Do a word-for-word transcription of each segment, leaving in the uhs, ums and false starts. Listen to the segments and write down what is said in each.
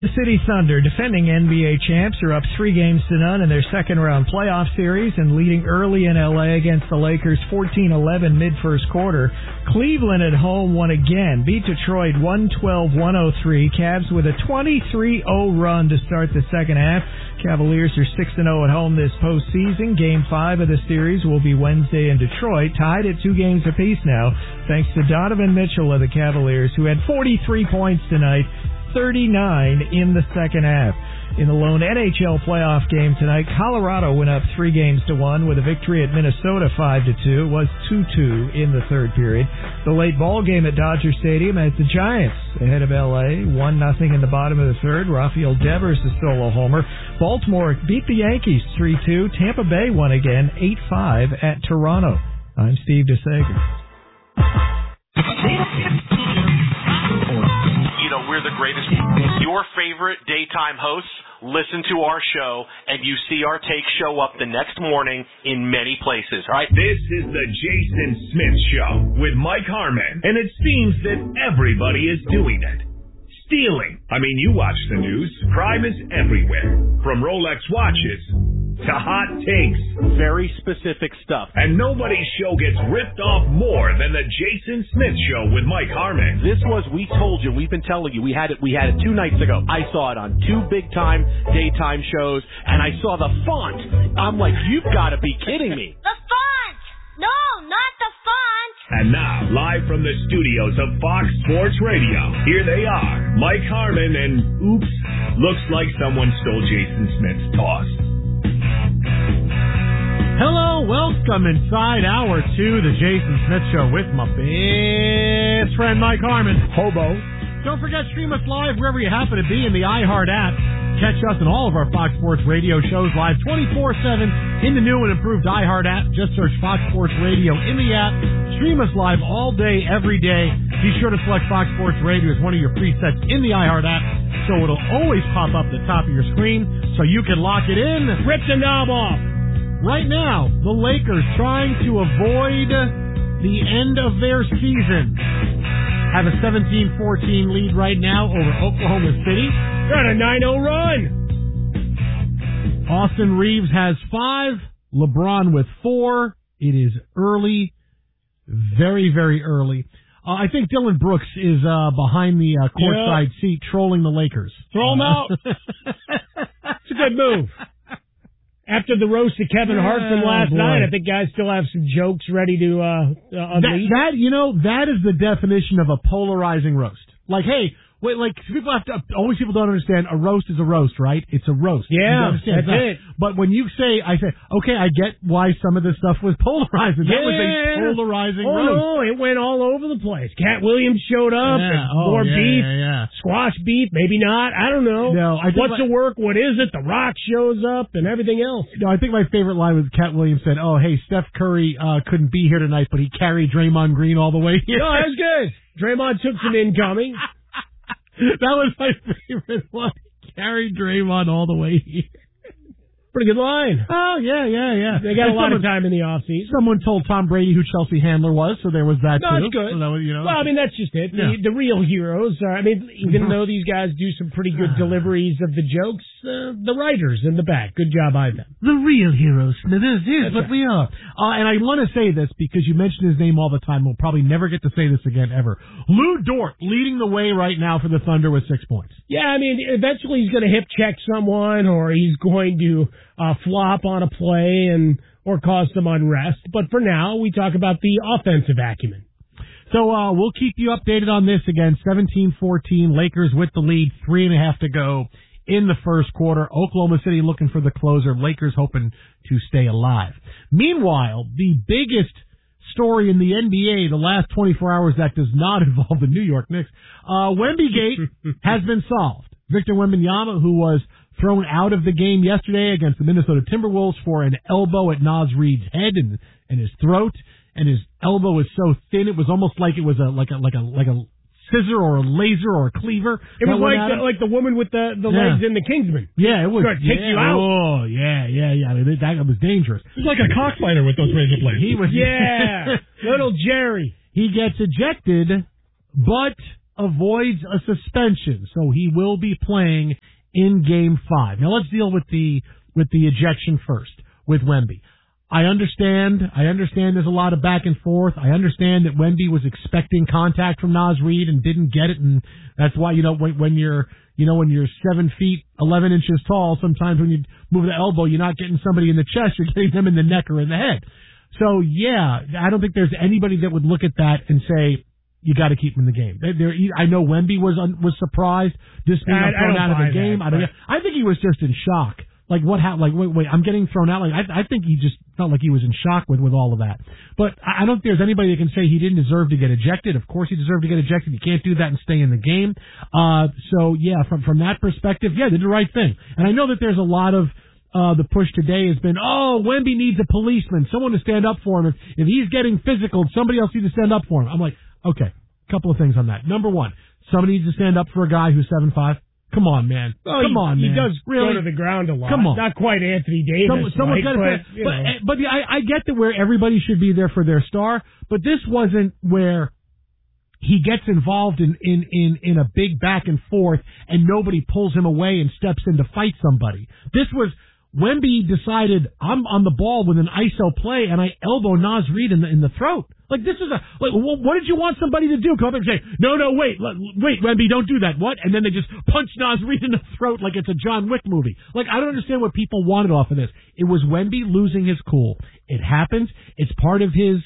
The City Thunder, defending N B A champs, are up three games to none in their second-round playoff series and leading early in L A against the Lakers fourteen eleven mid-first quarter. Cleveland at home won again, beat Detroit one twelve to one oh three. Cavs with a twenty-three oh run to start the second half. Cavaliers are six and oh at home this postseason. Game five of the series will be Wednesday in Detroit, tied at two games apiece now, thanks to Donovan Mitchell of the Cavaliers, who had forty-three points tonight, thirty-nine in the second half. In the lone N H L playoff game tonight, Colorado went up three games to one with a victory at Minnesota five to two. It was two two in the third period. The late ball game at Dodger Stadium as the Giants ahead of L A, one nothing in the bottom of the third. Rafael Devers a solo homer. Baltimore beat the Yankees three two. Tampa Bay won again eight five at Toronto. I'm Steve DeSager. We're the greatest. Your favorite daytime hosts listen to our show, and you see our take show up the next morning in many places, all right? This is the Jason Smith Show with Mike Harmon, and it seems that everybody is doing it. Stealing. I mean, you watch the news. Crime is everywhere. From Rolex watches to hot takes. Very specific stuff. And nobody's show gets ripped off more than the Jason Smith Show with Mike Harmon. This was, we told you, we've been telling you, we had it we had it two nights ago. I saw it on two big-time daytime shows, and I saw the font. I'm like, you've got to be kidding me. The font! No, not the font! And now, live from the studios of Fox Sports Radio, here they are, Mike Harmon and, oops, looks like someone stole Jason Smith's toss. Hello, welcome inside hour two, the Jason Smith Show with my best friend Mike Harmon. Hobo. Don't forget, stream us live wherever you happen to be in the iHeart app. Catch us in all of our Fox Sports Radio shows live twenty-four seven in the new and improved iHeart app. Just search Fox Sports Radio in the app. Stream us live all day, every day. Be sure to select Fox Sports Radio as one of your presets in the iHeart app, so it'll always pop up at the top of your screen so you can lock it in. Rip the knob off. Right now, the Lakers trying to avoid the end of their season have a seventeen fourteen lead right now over Oklahoma City. Got a nine oh run. Austin Reeves has five. LeBron with four. It is early. Very, very early. Uh, I think Dylan Brooks is uh, behind the uh, courtside yeah. seat trolling the Lakers. Throw him uh, out. It's a good move. After the roast of Kevin Hart from last oh, night, I think guys still have some jokes ready to uh, uh that, that, you know, that is the definition of a polarizing roast. Like, hey, wait, like people have to. Always people don't understand. A roast is a roast, right? It's a roast. Yeah, that's that. it. But when you say, I say, okay, I get why some of this stuff was polarizing. Yeah. That was a polarizing oh, roast. Oh no, it went all over the place. Cat Williams showed up. Yeah. And oh, more yeah, beef. Yeah, yeah. Squash beef, maybe not. I don't know. No, I What's like, the work? What is it? The Rock shows up and everything else. No, I think my favorite line was Cat Williams said, "Oh, hey, Steph Curry uh, couldn't be here tonight, but he carried Draymond Green all the way here." No, that was good. Draymond took some incoming. That was my favorite one. Carried Draymond all the way here. Pretty good line. Oh, yeah, yeah, yeah. They got and a lot someone, of time in the offseason. Someone told Tom Brady who Chelsea Handler was, so there was that, no, too. that's good. So that was, you know, well, I mean, that's just it. Yeah. The, the real heroes are, I mean, even though these guys do some pretty good deliveries of the jokes, uh, the writers in the back, good job by them. The real heroes, Smithers, is what right. we are. Uh, and I want to say this because you mention his name all the time. We'll probably never get to say this again, ever. Lou Dort leading the way right now for the Thunder with six points. Yeah, I mean, eventually he's going to hip check someone or he's going to uh, flop on a play and or cause some unrest. But for now, we talk about the offensive acumen. So uh, we'll keep you updated on this again. seventeen fourteen, Lakers with the lead, three and a half to go in the first quarter. Oklahoma City looking for the closer. Lakers hoping to stay alive. Meanwhile, the biggest story in the N B A the last twenty-four hours that does not involve the New York Knicks, uh, Wembygate has been solved. Victor Wembanyama, who was thrown out of the game yesterday against the Minnesota Timberwolves for an elbow at Naz Reid's head and, and his throat, and his elbow was so thin it was almost like it was a like a like a like a scissor or a laser or a cleaver. It was like the, like the woman with the, the yeah. legs in the Kingsman. Yeah, it was. Going to take yeah, you out. Oh, yeah, yeah, yeah. I mean, that was dangerous. It was like a cockfighter with those razor blades. He was. Yeah, little Jerry. He gets ejected, but avoids a suspension, so he will be playing in Game Five. Now let's deal with the with the ejection first with Wemby. I understand. I understand. There's a lot of back and forth. I understand that Wemby was expecting contact from Naz Reid and didn't get it, and that's why you know when, when you're you know when you're seven feet eleven inches tall, sometimes when you move the elbow, you're not getting somebody in the chest, you're getting them in the neck or in the head. So yeah, I don't think there's anybody that would look at that and say, you got to keep him in the game. They're, they're, I know Wemby was un, was surprised just being I, thrown I out of the game. That, I, don't, I think he was just in shock. Like what happened? Like wait, wait, I'm getting thrown out. Like I, I think he just felt like he was in shock with with all of that. But I, I don't think there's anybody that can say he didn't deserve to get ejected. Of course he deserved to get ejected. You can't do that and stay in the game. Uh, so yeah, from from that perspective, yeah, they did the right thing. And I know that there's a lot of. Uh, the push today has been, oh, Wemby needs a policeman, someone to stand up for him. If, if he's getting physical, somebody else needs to stand up for him. I'm like, okay, a couple of things on that. Number one, somebody needs to stand up for a guy who's seven five. Come on, man. Well, Come he, on, he man. He does really? go to the ground a lot. Come on. Not quite Anthony Davis. Some, someone's like, got but, to but, but yeah, I, I get that where everybody should be there for their star, but this wasn't where he gets involved in, in, in, in a big back and forth and nobody pulls him away and steps in to fight somebody. This was Wemby decided I'm on the ball with an I S O play and I elbow Naz Reid in the in the throat. Like this is a like what did you want somebody to do? Come up and say no no wait wait Wemby don't do that what and then they just punch Naz Reid in the throat like it's a John Wick movie. Like I don't understand what people wanted off of this. It was Wemby losing his cool. It happens. It's part of his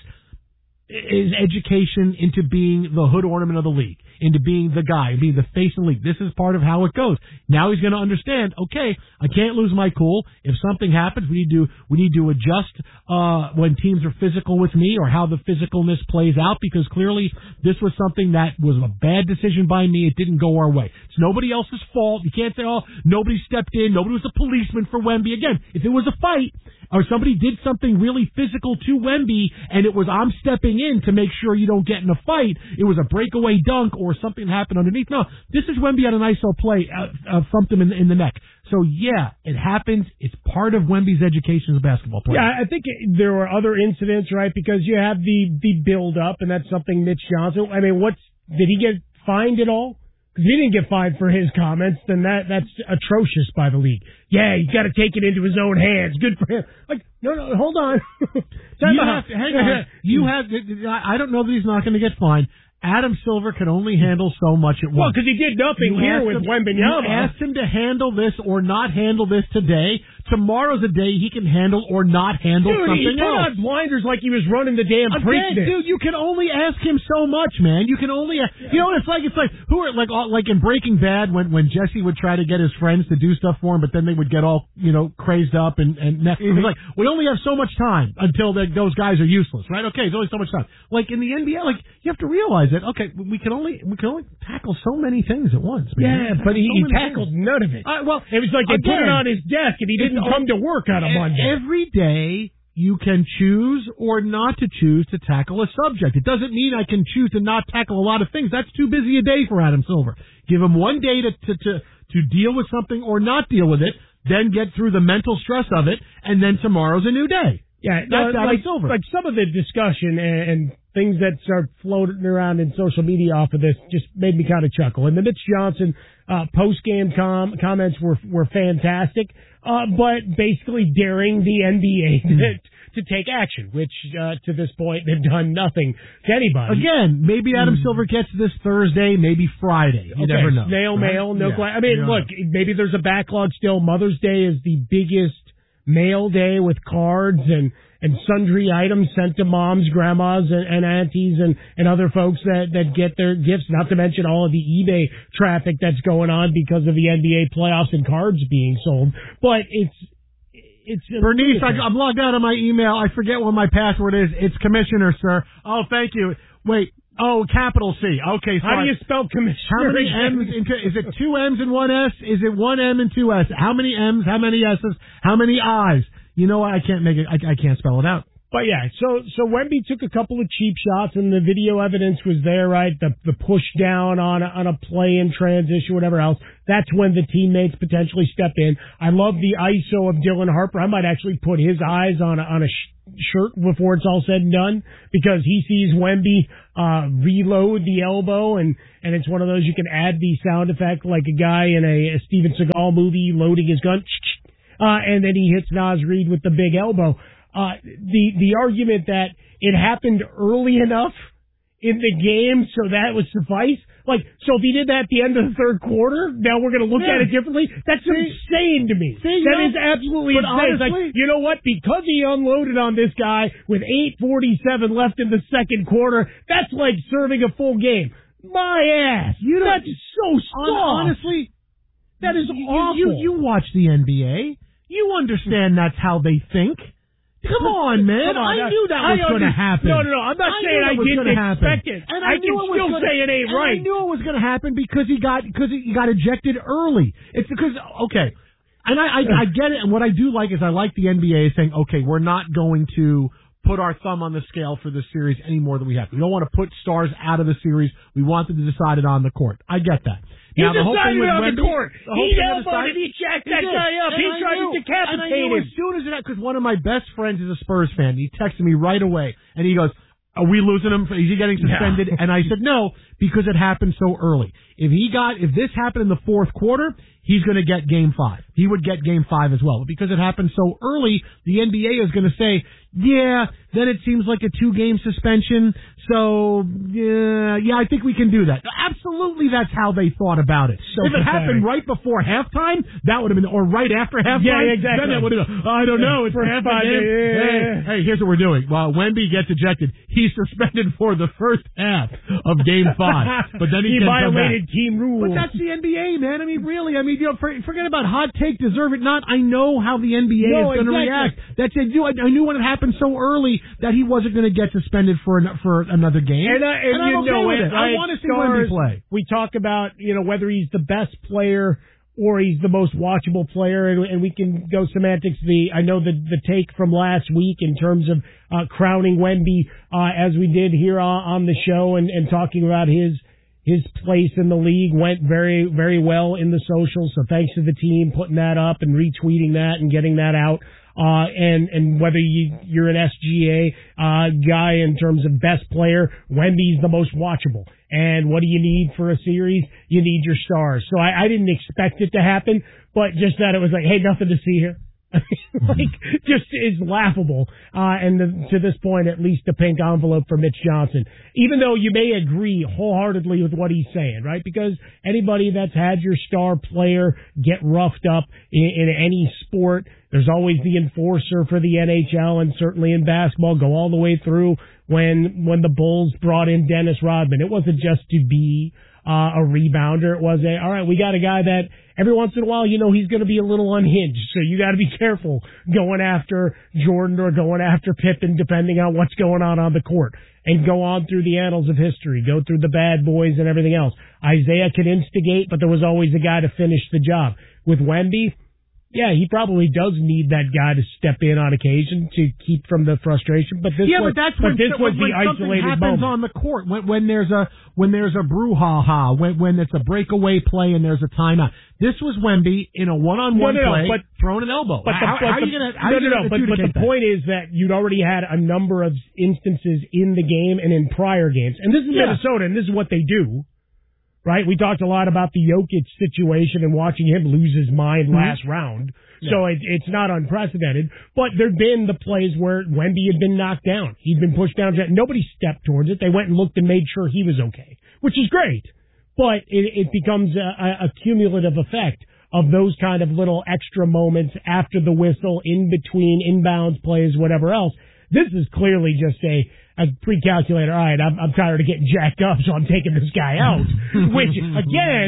his education into being the hood ornament of the league, into being the guy, being the face of the league. This is part of how it goes. Now he's going to understand, okay, I can't lose my cool. If something happens, we need to we need to adjust uh when teams are physical with me or how the physicalness plays out, because clearly this was something that was a bad decision by me. It didn't go our way. It's nobody else's fault. You can't say, oh, nobody stepped in. Nobody was a policeman for Wemby. Again, if it was a fight or somebody did something really physical to Wemby and it was I'm stepping in to make sure you don't get in a fight, it was a breakaway dunk or something happened underneath. No, this is Wemby on an I S O play, uh, uh, thumped him in, in the neck. So yeah, it happens. It's part of Wemby's education as a basketball player. Yeah, I think it, there were other incidents, right? Because you have the the build up, and that's something Mitch Johnson. I mean, what's did he get fined at all? Because he didn't get fined for his comments, then that that's atrocious by the league. Yeah, he's got to take it into his own hands. Good for him. Like, no, no, hold on. you have to, hang on. You have. I don't know that he's not going to get fined. Adam Silver can only handle so much at once. Well, because he did nothing you here with Wembanyama. You asked him to handle this or not handle this today. Tomorrow's a day he can handle or not handle dude, something he put else. on blinders like he was running the damn Preakness. Dude, you can only ask him so much, man. You can only, you know, it's like it's like who are like like in Breaking Bad when when Jesse would try to get his friends to do stuff for him, but then they would get all you know crazed up and and it was like we only have so much time until the, those guys are useless, right? Okay, there's only so much time. Like in the N B A, like you have to realize that. Okay, we can only we can only tackle so many things at once. Man. Yeah, but he, so he tackled things. none of it. Uh, well, it was like they again, put it on his desk and he didn't come to work on a Monday. Every day you can choose or not to choose to tackle a subject. It doesn't mean I can choose to not tackle a lot of things. That's too busy a day for Adam Silver. Give him one day to to to, to deal with something or not deal with it, then get through the mental stress of it, and then tomorrow's a new day. Yeah, that's no, Adam like, Silver. Like some of the discussion and, and things that start floating around in social media off of this just made me kind of chuckle. And the Mitch Johnson uh, post-game com- comments were were fantastic, uh, but basically daring the N B A to, to take action, which uh, to this point they've done nothing to anybody. Again, maybe Adam Silver gets this Thursday, maybe Friday. You okay, never know. Snail right? mail, no. Yeah. Gla- I mean, yeah. look, maybe there's a backlog still. Mother's Day is the biggest mail day with cards and, and sundry items sent to moms, grandmas, and, and aunties and, and other folks that, that get their gifts, not to mention all of the eBay traffic that's going on because of the N B A playoffs and cards being sold. But it's, it's... Bernice, I, I'm logged out of my email. I forget what my password is. It's Commissioner, sir. Oh, thank you. Wait. Oh, capital C. Okay, so how do you spell commissioner? How many M's? In, is it two M's and one S? Is it one M and two S? How many M's? How many S's? How many I's? You know what? I can't make it. I, I can't spell it out. But yeah, so so Wemby took a couple of cheap shots, and the video evidence was there, right? The the push down on a, on a play in transition, whatever else. That's when the teammates potentially step in. I love the I S O of Dylan Harper. I might actually put his eyes on a, on a sh- shirt before it's all said and done, because he sees Wemby uh, reload the elbow, and and it's one of those you can add the sound effect like a guy in a, a Steven Seagal movie loading his gun, uh, and then he hits Naz Reid with the big elbow. Uh, the, the argument that it happened early enough in the game so that would suffice. Like, so if he did that at the end of the third quarter, now we're going to look yeah. at it differently. That's see, insane to me. See, that no, is absolutely insane. Honestly, like, you know what? Because he unloaded on this guy with eight forty-seven left in the second quarter, that's like serving a full game. My ass. You know, that's so soft. Honestly, that is you, awful. You, you watch the N B A. You understand that's how they think. Come on, man. Come on, I knew that was going to happen. No, no, no. I'm not I saying I didn't expect happen. it. And I, I can still gonna, say it ain't right. I knew it was going to happen because he got because he got ejected early. It's because, okay, and I, I, I get it. And what I do like is I like the N B A saying, okay, we're not going to put our thumb on the scale for this series any more than we have. We don't want to put stars out of the series. We want them to decide it on the court. I get that. He now, the whole thing with on Wemby, the court. The whole he thing elbowed him. He jacked that he guy up. And he I tried knew, to decapitate and I knew him. as soon as it, because one of my best friends is a Spurs fan. He texted me right away, and he goes, "Are we losing him? Is he getting suspended?" No. And I said, "No, because it happened so early. If he got, if this happened in the fourth quarter, he's going to get Game Five. He would get Game Five as well. But because it happened so early, the N B A is going to say, yeah, then it seems like a two-game suspension. So, yeah, yeah, I think we can do that." Absolutely, that's how they thought about it. So if it pathetic. happened right before halftime, that would have been, or right after halftime, yeah, exactly. then it would have been, I don't know, it's for half halftime. game. Yeah, yeah, hey, yeah. hey, here's what we're doing. While Wemby gets ejected, he's suspended for the first half of Game Five. But then he, he can violated come back. team rules. But that's the N B A, man. I mean, really. I mean, you know, for, forget about hot take, deserve it not. I know how the N B A no, is going to exactly. react. That's it. I, I knew when it happened so early that he wasn't going to get suspended for an, for another game. And, uh, and, and I'm you okay know with it. it. I want to see Wemby play. We talk about, you know, whether he's the best player or he's the most watchable player, and, and we can go semantics. The I know the the take from last week in terms of uh, crowning Wemby uh, as we did here on, on the show, and, and talking about his his place in the league went very very well in the socials. So thanks to the team putting that up and retweeting that and getting that out. Uh, and, and whether you, you're an S G A, uh, guy in terms of best player, Wemby's the most watchable. And what do you need for a series? You need your stars. So I, I didn't expect it to happen, but just that it was like, hey, nothing to see here. like, just is laughable. Uh, and the, to this point, at least a pink envelope for Mitch Johnson. Even though you may agree wholeheartedly with what he's saying, right? Because anybody that's had your star player get roughed up in, in any sport, there's always the enforcer for the N H L, and certainly in basketball, go all the way through when when the Bulls brought in Dennis Rodman. It wasn't just to be uh, a rebounder. It was a, all right, we got a guy that every once in a while, you know, he's going to be a little unhinged. So you got to be careful going after Jordan or going after Pippen, depending on what's going on on the court. And go on through the annals of history, go through the bad boys and everything else. Isaiah could instigate, but there was always a guy to finish the job. With Wemby, yeah, he probably does need that guy to step in on occasion to keep from the frustration. But this yeah, was, but that's but when, this was when the isolated happens moment on the court. When, when there's a when there's a brouhaha, when when it's a breakaway play and there's a timeout. This was Wemby in a one-on-one no, no, play, but, throwing an elbow. But the, how, but how the, are you going to? No, no, no. But, but the that? point is that you'd already had a number of instances in the game and in prior games, and this is yeah. Minnesota, and this is what they do. Right? We talked a lot about the Jokic situation and watching him lose his mind mm-hmm. last round. Yeah. So it, it's not unprecedented. But there have been the plays where Wemby had been knocked down. He'd been pushed down. Nobody stepped towards it. They went and looked and made sure he was okay, which is great. But it, it becomes a, a cumulative effect of those kind of little extra moments after the whistle, in between inbounds plays, whatever else. This is clearly just a a pre-calculator. All right, I'm, I'm tired of getting jacked up, so I'm taking this guy out. Which, again,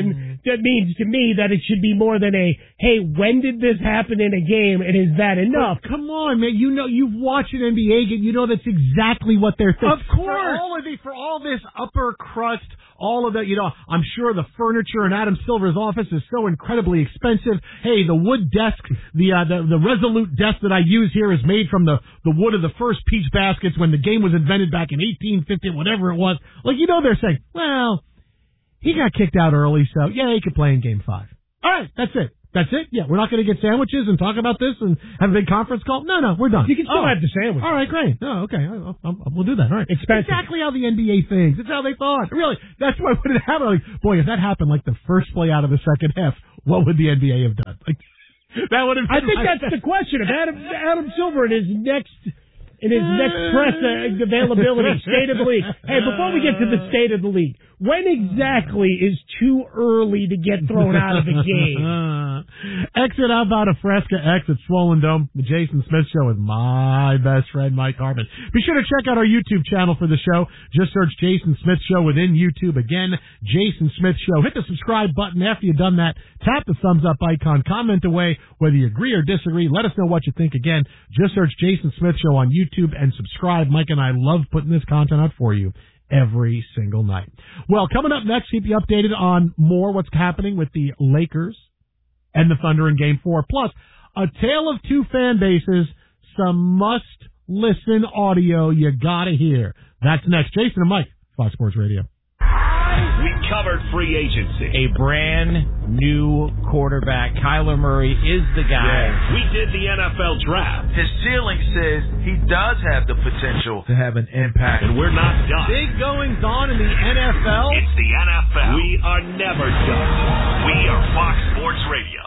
that means to me that it should be more than a, hey, when did this happen in a game, and is that enough? But come on, man. You know, you've watched an N B A game. You know that's exactly what they're thinking. Of course. For all of the, for all this upper crust, all of that, you know, I'm sure the furniture in Adam Silver's office is so incredibly expensive. Hey, the wood desk, the uh, the, the Resolute desk that I use here is made from the, the wood of the first peach baskets when the game was invented back in eighteen fifty, whatever it was. Like, you know, they're saying, well, he got kicked out early, so yeah, he could play in game five. All right, that's it. That's it? Yeah, we're not going to get sandwiches and talk about this and have a big conference call? No, no, we're done. You can still oh. have the sandwich. All right, great. No, okay, I'll, I'll, we'll do that. All right. Expensive. Exactly how the N B A thinks. It's how they thought. Really, that's why when it happened, like, boy, if that happened like the first play out of the second half, what would the N B A have done? Like, that would have. I think like, that's the question. If Adam Adam Silver in his next in his next press uh, availability, state of the league. Hey, before we get to the state of the league, when exactly is too early to get thrown out of the game? Exit out about a Fresca X at Swollen Dome. The Jason Smith Show with my best friend, Mike Harmon. Be sure to check out our YouTube channel for the show. Just search Jason Smith Show within YouTube. Again, Jason Smith Show. Hit the subscribe button. After you've done that, tap the thumbs up icon. Comment away whether you agree or disagree. Let us know what you think. Again, just search Jason Smith Show on YouTube and subscribe. Mike and I love putting this content out for you every single night. Well, coming up next, keep you updated on more what's happening with the Lakers and the Thunder in Game four. Plus, a tale of two fan bases, some must-listen audio you gotta hear. That's next. Jason and Mike, Fox Sports Radio. We covered free agency. A brand new quarterback. Kyler Murray is the guy. Yeah. We did the N F L draft. His ceiling says he does have the potential to have an impact. And we're not done. Big goings on in the N F L. It's the N F L. We are never done. We are Fox Sports Radio.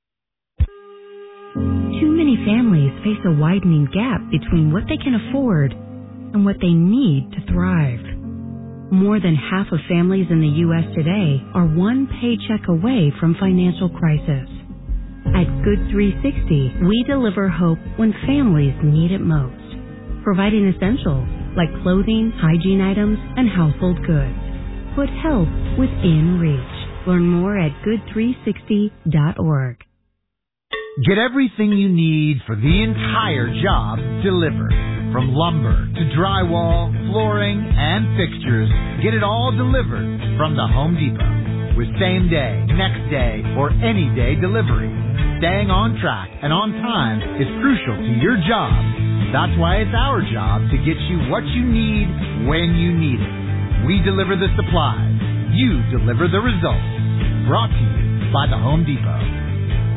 Too many families face a widening gap between what they can afford and what they need to thrive. More than half of families in the U S today are one paycheck away from financial crisis. At Good three sixty, we deliver hope when families need it most, providing essentials like clothing, hygiene items, and household goods. Put help within reach. Learn more at good three sixty dot org. Get everything you need for the entire job delivered. From lumber to drywall, flooring, and fixtures, get it all delivered from the Home Depot. With same day, next day, or any day delivery. Staying on track and on time is crucial to your job. That's why it's our job to get you what you need when you need it. We deliver the supplies. You deliver the results. Brought to you by the Home Depot.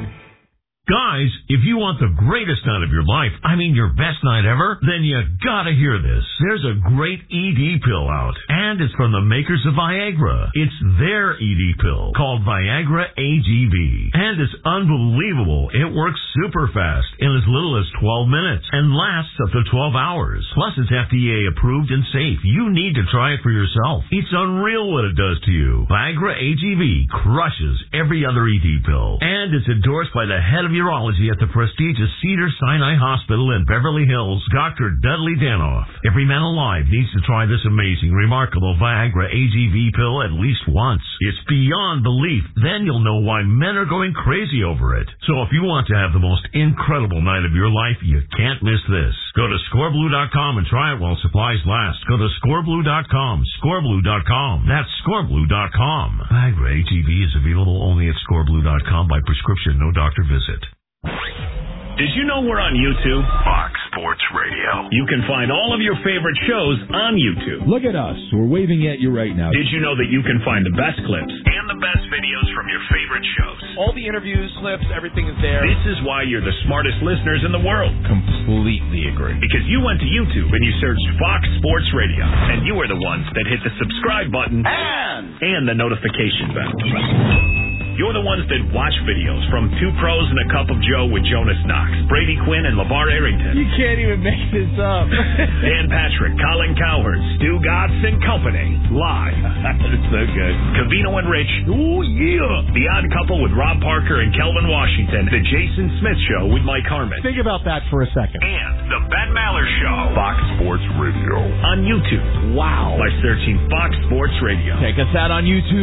Guys, if you want the greatest night of your life, I mean your best night ever, then you gotta hear this. There's a great E D pill out, and it's from the makers of Viagra. It's their E D pill, called Viagra A G V. And it's unbelievable. It works super fast in as little as twelve minutes and lasts up to twelve hours. Plus, it's F D A approved and safe. You need to try it for yourself. It's unreal what it does to you. Viagra A G V crushes every other E D pill, and it's endorsed by the head of urology at the prestigious Cedars-Sinai Hospital in Beverly Hills, Doctor Dudley Danoff. Every man alive needs to try this amazing, remarkable Viagra A G V pill at least once. It's beyond belief. Then you'll know why men are going crazy over it. So if you want to have the most incredible night of your life, you can't miss this. Go to score blue dot com and try it while supplies last. Go to score blue dot com, score blue dot com. That's score blue dot com. Viagra A G V is available only at score blue dot com by prescription, no doctor visit. Did you know we're on YouTube? Fox Sports Radio. You can find all of your favorite shows on YouTube. Look at us. We're waving at you right now. Did you know that you can find the best clips and the best videos from your favorite shows? All the interviews, clips, everything is there. This is why you're the smartest listeners in the world. Completely agree. Because you went to YouTube and you searched Fox Sports Radio, and you were the ones that hit the subscribe button and, and the notification bell. You're the ones that watch videos from Two Pros and a Cup of Joe with Jonas Knox, Brady Quinn, and LeVar Arrington. You can't even make this up. Dan Patrick, Colin Cowherd, Stu Gotts and Company. Live. That's so good. Cavino and Rich. Ooh, yeah. The Odd Couple with Rob Parker and Kelvin Washington. The Jason Smith Show with Mike Harmon. Think about that for a second. And the Ben Maller Show. Fox Sports Radio. On YouTube. Wow. By searching Fox Sports Radio. Check us out on YouTube.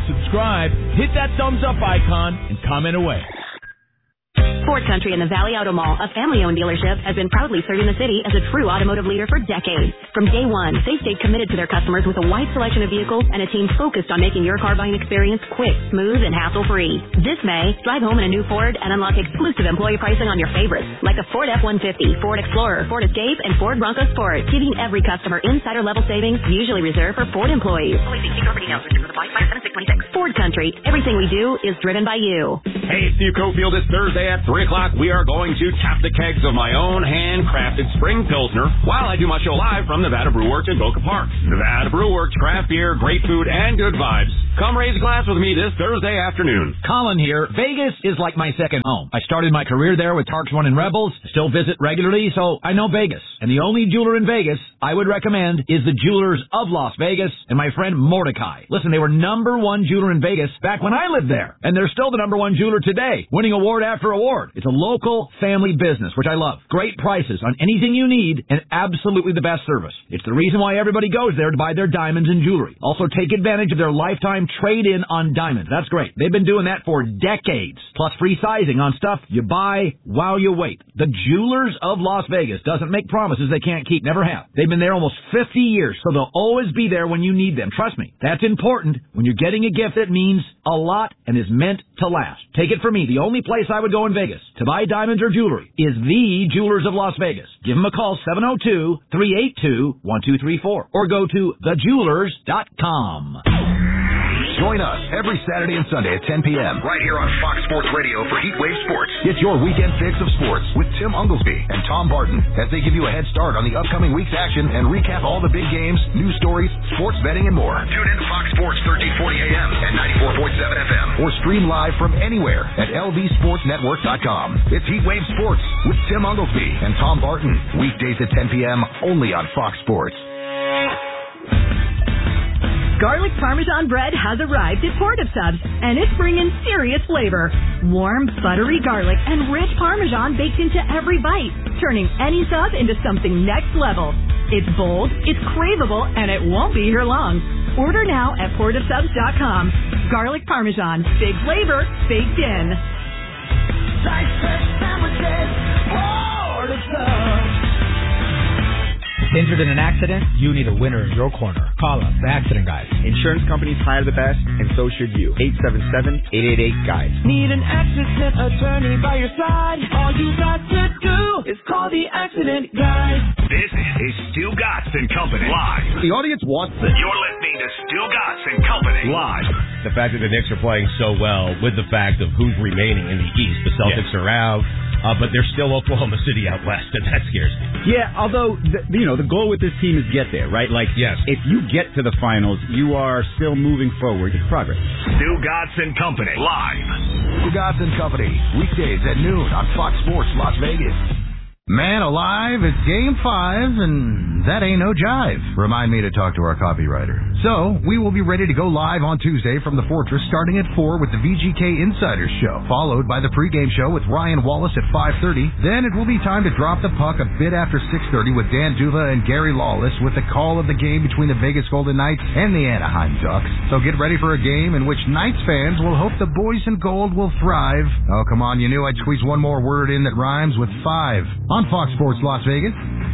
subscribe, hit that thumbs up icon, and comment away. Ford Country in the Valley Auto Mall, a family-owned dealership, has been proudly serving the city as a true automotive leader for decades. From day one, they stayed committed to their customers with a wide selection of vehicles and a team focused on making your car buying experience quick, smooth, and hassle-free. This May, drive home in a new Ford and unlock exclusive employee pricing on your favorites, like a Ford F one fifty, Ford Explorer, Ford Escape, and Ford Bronco Sport, giving every customer insider-level savings usually reserved for Ford employees. Ford Country. Everything we do is driven by you. Hey, Steve Cofield. This Thursday at three o'clock, we are going to tap the kegs of my own handcrafted spring Pilsner while I do my show live from Nevada Brew Works in Boca Park. Nevada Brew Works, craft beer, great food, and good vibes. Come raise a glass with me this Thursday afternoon. Colin here. Vegas is like my second home. I started my career there with Tarks One and Rebels. Still visit regularly, so I know Vegas. And the only jeweler in Vegas I would recommend is the Jewelers of Las Vegas and my friend Mordecai. Listen, they were number one jeweler in Vegas back when I lived there. And they're still the number one jeweler today, winning award after award. It's a local family business, which I love. Great prices on anything you need and absolutely the best service. It's the reason why everybody goes there to buy their diamonds and jewelry. Also, take advantage of their lifetime trade-in on diamonds. That's great. They've been doing that for decades. Plus free sizing on stuff you buy while you wait. The Jewelers of Las Vegas doesn't make promises they can't keep. Never have. They've been there almost fifty years, so they'll always be there when you need them. Trust me. That's important when you're getting a gift that means a lot and is meant to last. Take it from me. The only place I would go in Vegas to buy diamonds or jewelry is the Jewelers of Las Vegas. Give them a call, seven oh two, three eight two, one two three four, or go to the jewelers dot com. Join us every Saturday and Sunday at ten p.m. right here on Fox Sports Radio for Heatwave Sports. Get your weekend fix of sports with Tim Unglesby and Tom Barton as they give you a head start on the upcoming week's action and recap all the big games, news stories, sports betting, and more. Tune in to Fox Sports thirteen forty a.m. and ninety-four point seven F M. Or stream live from anywhere at L V sports network dot com. It's Heatwave Sports with Tim Unglesby and Tom Barton. Weekdays at ten p.m. only on Fox Sports. Garlic Parmesan bread has arrived at Port of Subs, and it's bringing serious flavor. Warm, buttery garlic and rich Parmesan baked into every bite, turning any sub into something next level. It's bold, it's craveable, and it won't be here long. Order now at port of subs dot com. Garlic Parmesan, big flavor, baked in. Like fresh sandwiches, Port of Subs. Injured in an accident? You need a winner in your corner. Call us, the Accident Guys. Insurance companies hire the best, and so should you. eight seven seven, eight eight eight, guys. Need an accident attorney by your side? All you got to do is call the Accident Guys. This is Stu Gatz and Company live. The audience wants this. You're listening to Stu Gatz and Company live. The fact that the Knicks are playing so well with the fact of who's remaining in the East. The Celtics yeah. are out. Uh, but there's still Oklahoma City out west, and that scares me. Yeah, although, the, you know, the goal with this team is get there, right? Like, yes. if you get to the finals, you are still moving forward. It's progress. Stu Gatz and Company, live. Stu Gatz and Company, weekdays at noon on Fox Sports Las Vegas. Man alive, it's game five, and that ain't no jive. Remind me to talk to our copywriter. So, we will be ready to go live on Tuesday from the Fortress starting at four with the V G K Insiders Show, followed by the pregame show with Ryan Wallace at five thirty. Then it will be time to drop the puck a bit after six thirty with Dan Duva and Gary Lawless with the call of the game between the Vegas Golden Knights and the Anaheim Ducks. So get ready for a game in which Knights fans will hope the boys in gold will thrive. Oh, come on, you knew I'd squeeze one more word in that rhymes with five. On Fox Sports Las Vegas.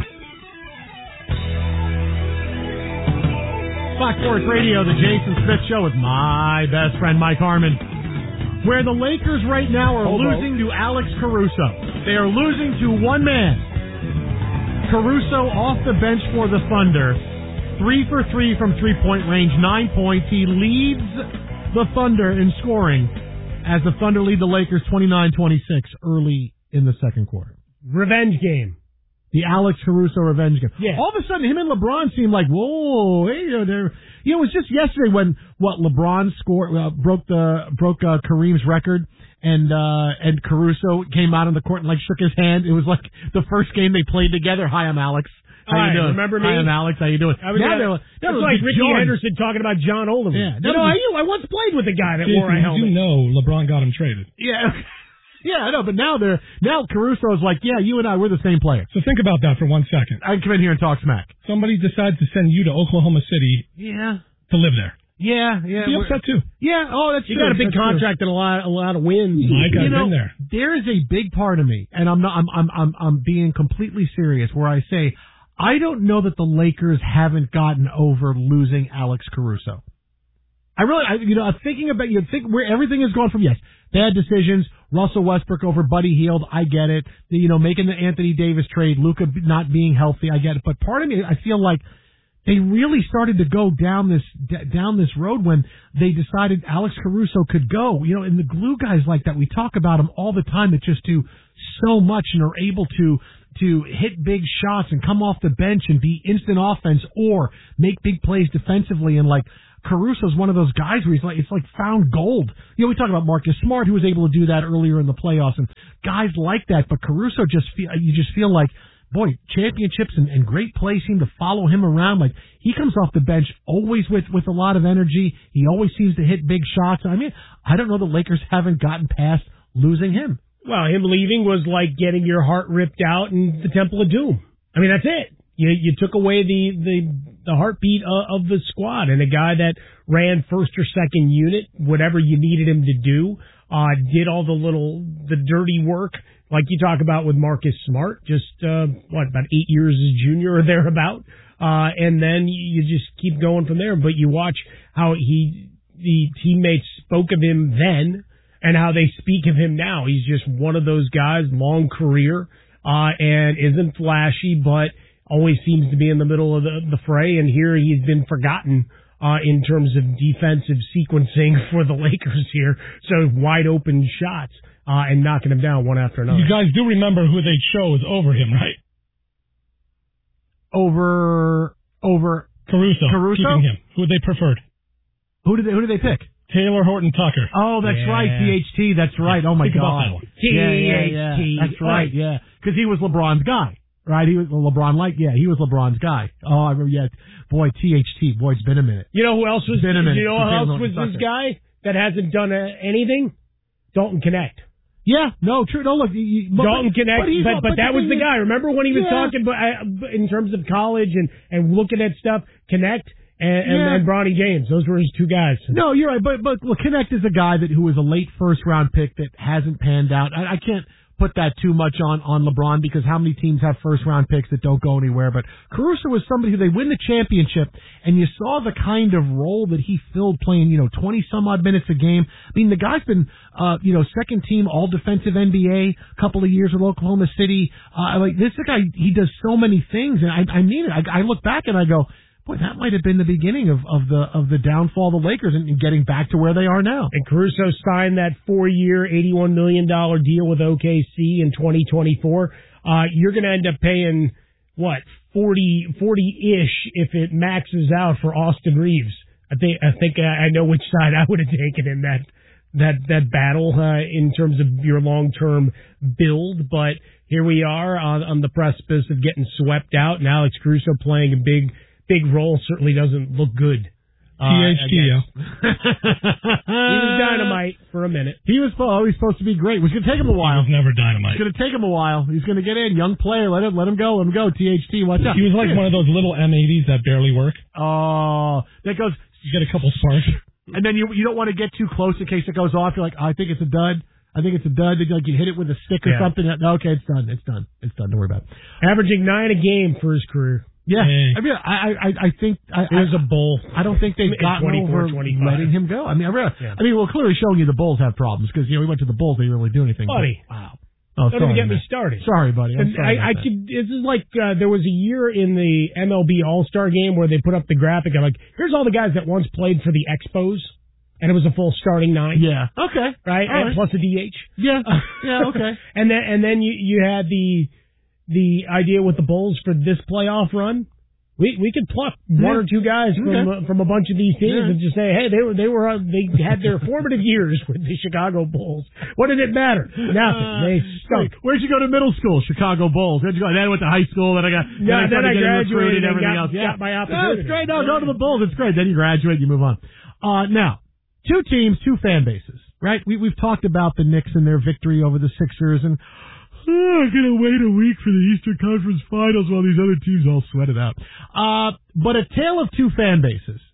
Fox Sports Radio, the Jason Smith Show with my best friend Mike Harmon. Where the Lakers right now are Hold losing on. to Alex Caruso. They are losing to one man. Caruso off the bench for the Thunder. Three for three from three-point range, nine points. He leads the Thunder in scoring as the Thunder lead the Lakers twenty-nine twenty-six early in the second quarter. Revenge game. The Alex Caruso revenge game. Yeah. All of a sudden, him and LeBron seem like, whoa, hey, you know, they're, you know, it was just yesterday when, what, LeBron scored, uh, broke the, broke, uh, Kareem's record, and, uh, and Caruso came out on the court and, like, shook his hand. It was like the first game they played together. Hi, I'm Alex. How Hi, you doing? Remember me? Hi, I'm Alex. How you doing? I was now they're, that's like Ricky John. Henderson talking about John Oldham. Yeah. You know, I, I once played with a guy that Jason, wore a helmet. You know LeBron got him traded. Yeah. Yeah, I know, but now they're now Caruso's like, yeah, you and I, we're the same player. So think about that for one second. I can come in here and talk smack. Somebody decides to send you to Oklahoma City yeah. to live there. Yeah, yeah. Be upset too. Yeah, oh, that's you true. got a big that's contract true. and a lot, a lot of wins. Mike, you I've know, been there. There is a big part of me, and I'm not. I'm. I'm. I'm. I'm being completely serious. Where I say, I don't know that the Lakers haven't gotten over losing Alex Caruso. I really, I, you know, I'm thinking about you. Think where everything has gone from. Yes, bad decisions. Russell Westbrook over Buddy Hield. I get it. The, you know, making the Anthony Davis trade. Luka not being healthy. I get it. But part of me, I feel like they really started to go down this down this road when they decided Alex Caruso could go. You know, and the glue guys like that, we talk about them all the time that just do so much and are able to to hit big shots and come off the bench and be instant offense or make big plays defensively. And like Caruso's one of those guys where he's like, it's like found gold. You know, we talk about Marcus Smart, who was able to do that earlier in the playoffs, and guys like that. But Caruso just feel, you just feel like, boy, championships and, and great plays seem to follow him around. Like, he comes off the bench always with, with a lot of energy. He always seems to hit big shots. I mean, I don't know the Lakers haven't gotten past losing him. Well, him leaving was like getting your heart ripped out in the Temple of Doom. I mean, that's it. You you took away the, the, the heartbeat of, of the squad, and a guy that ran first or second unit, whatever you needed him to do, uh, did all the little, the dirty work, like you talk about with Marcus Smart, just, uh, what, about eight years as junior or thereabout. Uh, and then you just keep going from there. But you watch how he, the teammates spoke of him then and how they speak of him now. He's just one of those guys, long career, uh, and isn't flashy, but always seems to be in the middle of the, the fray. And here he's been forgotten, uh, in terms of defensive sequencing for the Lakers here. So wide open shots. Uh, and knocking him down one after another. You guys do remember who they chose over him, right? Over, over Caruso. Caruso? Keeping him. Who they preferred? Who did they, who did they pick? Taylor Horton Tucker. Oh, that's yeah. right. T H T. That's right. Oh my Think God. About that one. Yeah, yeah, yeah. That's right. Yeah. Cause he was LeBron's guy. Right? He was LeBron like, yeah, he was LeBron's guy. Oh, I remember, yeah. Boy, T H T. Boy, it's been a minute. You know who else was, been a minute. you know who else was this guy that hasn't done uh, anything? Dalton Connect. Yeah, no, true. No, look, you, but, Dalton Connect, but, but, but, but that was the guy. Remember when he was yeah. talking, but uh, in terms of college and, and looking at stuff, Connect and, and, yeah. and Bronny James, those were his two guys. No, you're right, but but look, Connect is a guy that who was a late first round pick that hasn't panned out. I, I can't put that too much on on LeBron because how many teams have first round picks that don't go anywhere? But Caruso was somebody who they win the championship, and you saw the kind of role that he filled playing, you know, twenty some odd minutes a game. I mean, the guy's been, uh, you know, second team all defensive N B A, couple of years with Oklahoma City. Uh, like this guy, he does so many things, and I, I mean it. I, I look back and I go, boy, that might have been the beginning of, of the of the downfall of the Lakers and, and getting back to where they are now. And Caruso signed that four-year, eighty-one million dollars deal with O K C in twenty twenty-four. Uh, you're going to end up paying, what, forty, forty-ish if it maxes out for Austin Reeves. I think I think I know which side I would have taken in that that that battle uh, in terms of your long-term build. But here we are on, on the precipice of getting swept out, and Alex Caruso playing a big big role certainly doesn't look good. T H T, yeah. He was dynamite for a minute. He was oh, he's supposed to be great. It was going to take him a while. He was never dynamite. It's going to take him a while. He's going to get in. Young player. Let him let him go. Let him go. T H T, watch out. He was like one of those little M eighties that barely work. Oh, that goes. You get a couple sparks. And then you you don't want to get too close in case it goes off. You're like, oh, I think it's a dud. I think it's a dud. Like you hit it with a stick or yeah. something. Okay, it's done. It's done. It's done. Don't worry about it. Averaging nine a game for his career. Yeah, hey. I mean, I, I, I think I, there's a bull. I don't think they've gotten over letting him go. I mean, I, really, yeah. I mean, well, clearly showing you the Bulls have problems because you know we went to the Bulls, they didn't really do anything. Buddy, but, wow. Oh, don't sorry, even get man. me started. Sorry, buddy. I'm sorry I, I could. This is like uh, there was a year in the M L B All Star Game where they put up the graphic and like, here's all the guys that once played for the Expos. And it was a full starting nine. Yeah. Okay. Right. All and right. Plus a D H. Yeah. Yeah. Okay. and then and then you you had the the idea with the Bulls for this playoff run. We we could pluck yeah. one or two guys from okay. uh, from a bunch of these teams yeah. and just say, hey, they were they were uh, they had their formative years with the Chicago Bulls. What did it matter? Nothing. Uh, they stunk. Where'd you go to middle school? Chicago Bulls. Where'd you go? Then I went to high school. Then I got yeah. Then I, I, then I graduated and everything got, else. Yeah. got my opportunity. No, it's great. No, go to the Bulls. It's great. Then you graduate. You move on. Uh, now. Two teams, two fan bases, right? We, we've talked about the Knicks and their victory over the Sixers, and oh, I'm going to wait a week for the Eastern Conference Finals while these other teams all sweat it out. Uh, but a tale of two fan bases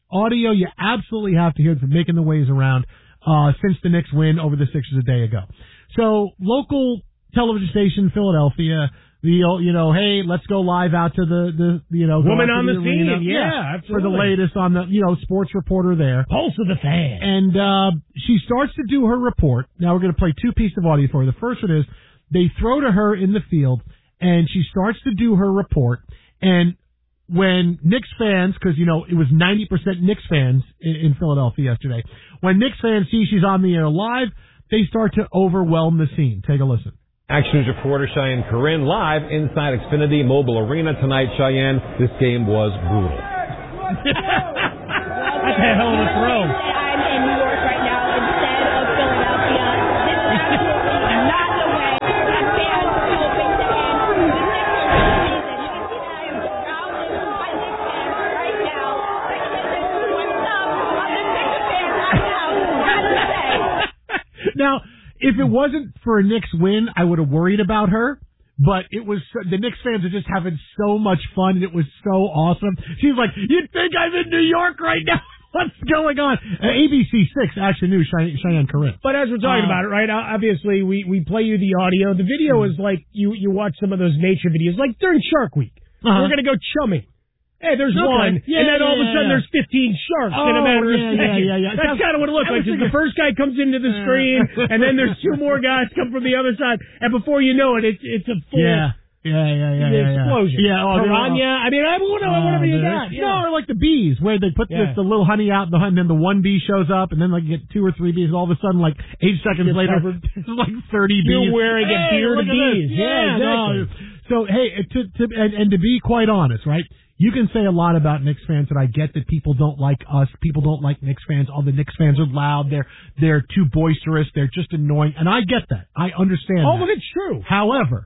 audio you absolutely have to hear for making the ways around uh, since the Knicks win over the Sixers a day ago. So, local television station, Philadelphia, the you know, hey, let's go live out to the, the you know, woman on the, the arena. scene, yeah, absolutely. For the latest on the, you know, sports reporter there. Pulse of the fan. And uh, she starts to do her report. Now we're going to play two pieces of audio for her. The first one is they throw to her in the field, and she starts to do her report. And when Knicks fans, because, you know, it was ninety percent Knicks fans in, in Philadelphia yesterday, when Knicks fans see she's on the air live, they start to overwhelm the scene. Take a listen. Action News reporter Cheyenne Corinne live inside Xfinity Mobile Arena tonight. Cheyenne, this game was brutal. That's a hell of a throw. I'm in New York right now instead of Philadelphia. This is absolutely not the way that fans are hoping to end the Sixers season. You can see that I am surrounded by Knicks fans right now. Take a listen to what's up of the Sixers fans right now. Gotta say. Now, if it wasn't for a Knicks win, I would have worried about her. But it was the Knicks fans are just having so much fun, and it was so awesome. She's like, "You'd think I'm in New York right now? What's going on?" Uh, A B C six Action News, Cheyenne, Cheyenne Corinne. But as we're talking uh, about it, right? Obviously, we we play you the audio. The video is like you you watch some of those nature videos, like during Shark Week. Uh-huh. We're gonna go chumming. Hey, there's okay. one, yeah, and then yeah, all of a sudden yeah. there's fifteen sharks oh, in a matter of yeah, seconds. Yeah, yeah, yeah. That's kind of what it looks like. Just the first guy comes into the screen, and then there's two more guys come from the other side, and before you know it, it's it's a full yeah. Yeah, yeah, yeah, yeah, explosion. Yeah, oh, piranha. I mean, I don't know, whatever you got. Yeah. No, or like the bees, where they put yeah. this, the little honey out, and then the one bee shows up, and then like you get two or three bees. All of a sudden, like eight seconds You're later, covered. there's like thirty You're bees. wearing hey, a beard of bees. Yeah, Yeah, exactly. No. So hey, to, to and, and to be quite honest, right? You can say a lot about Knicks fans, and I get that people don't like us. People don't like Knicks fans. All the Knicks fans are loud. They're they're too boisterous. They're just annoying, and I get that. I understand. All that. of it's true. However,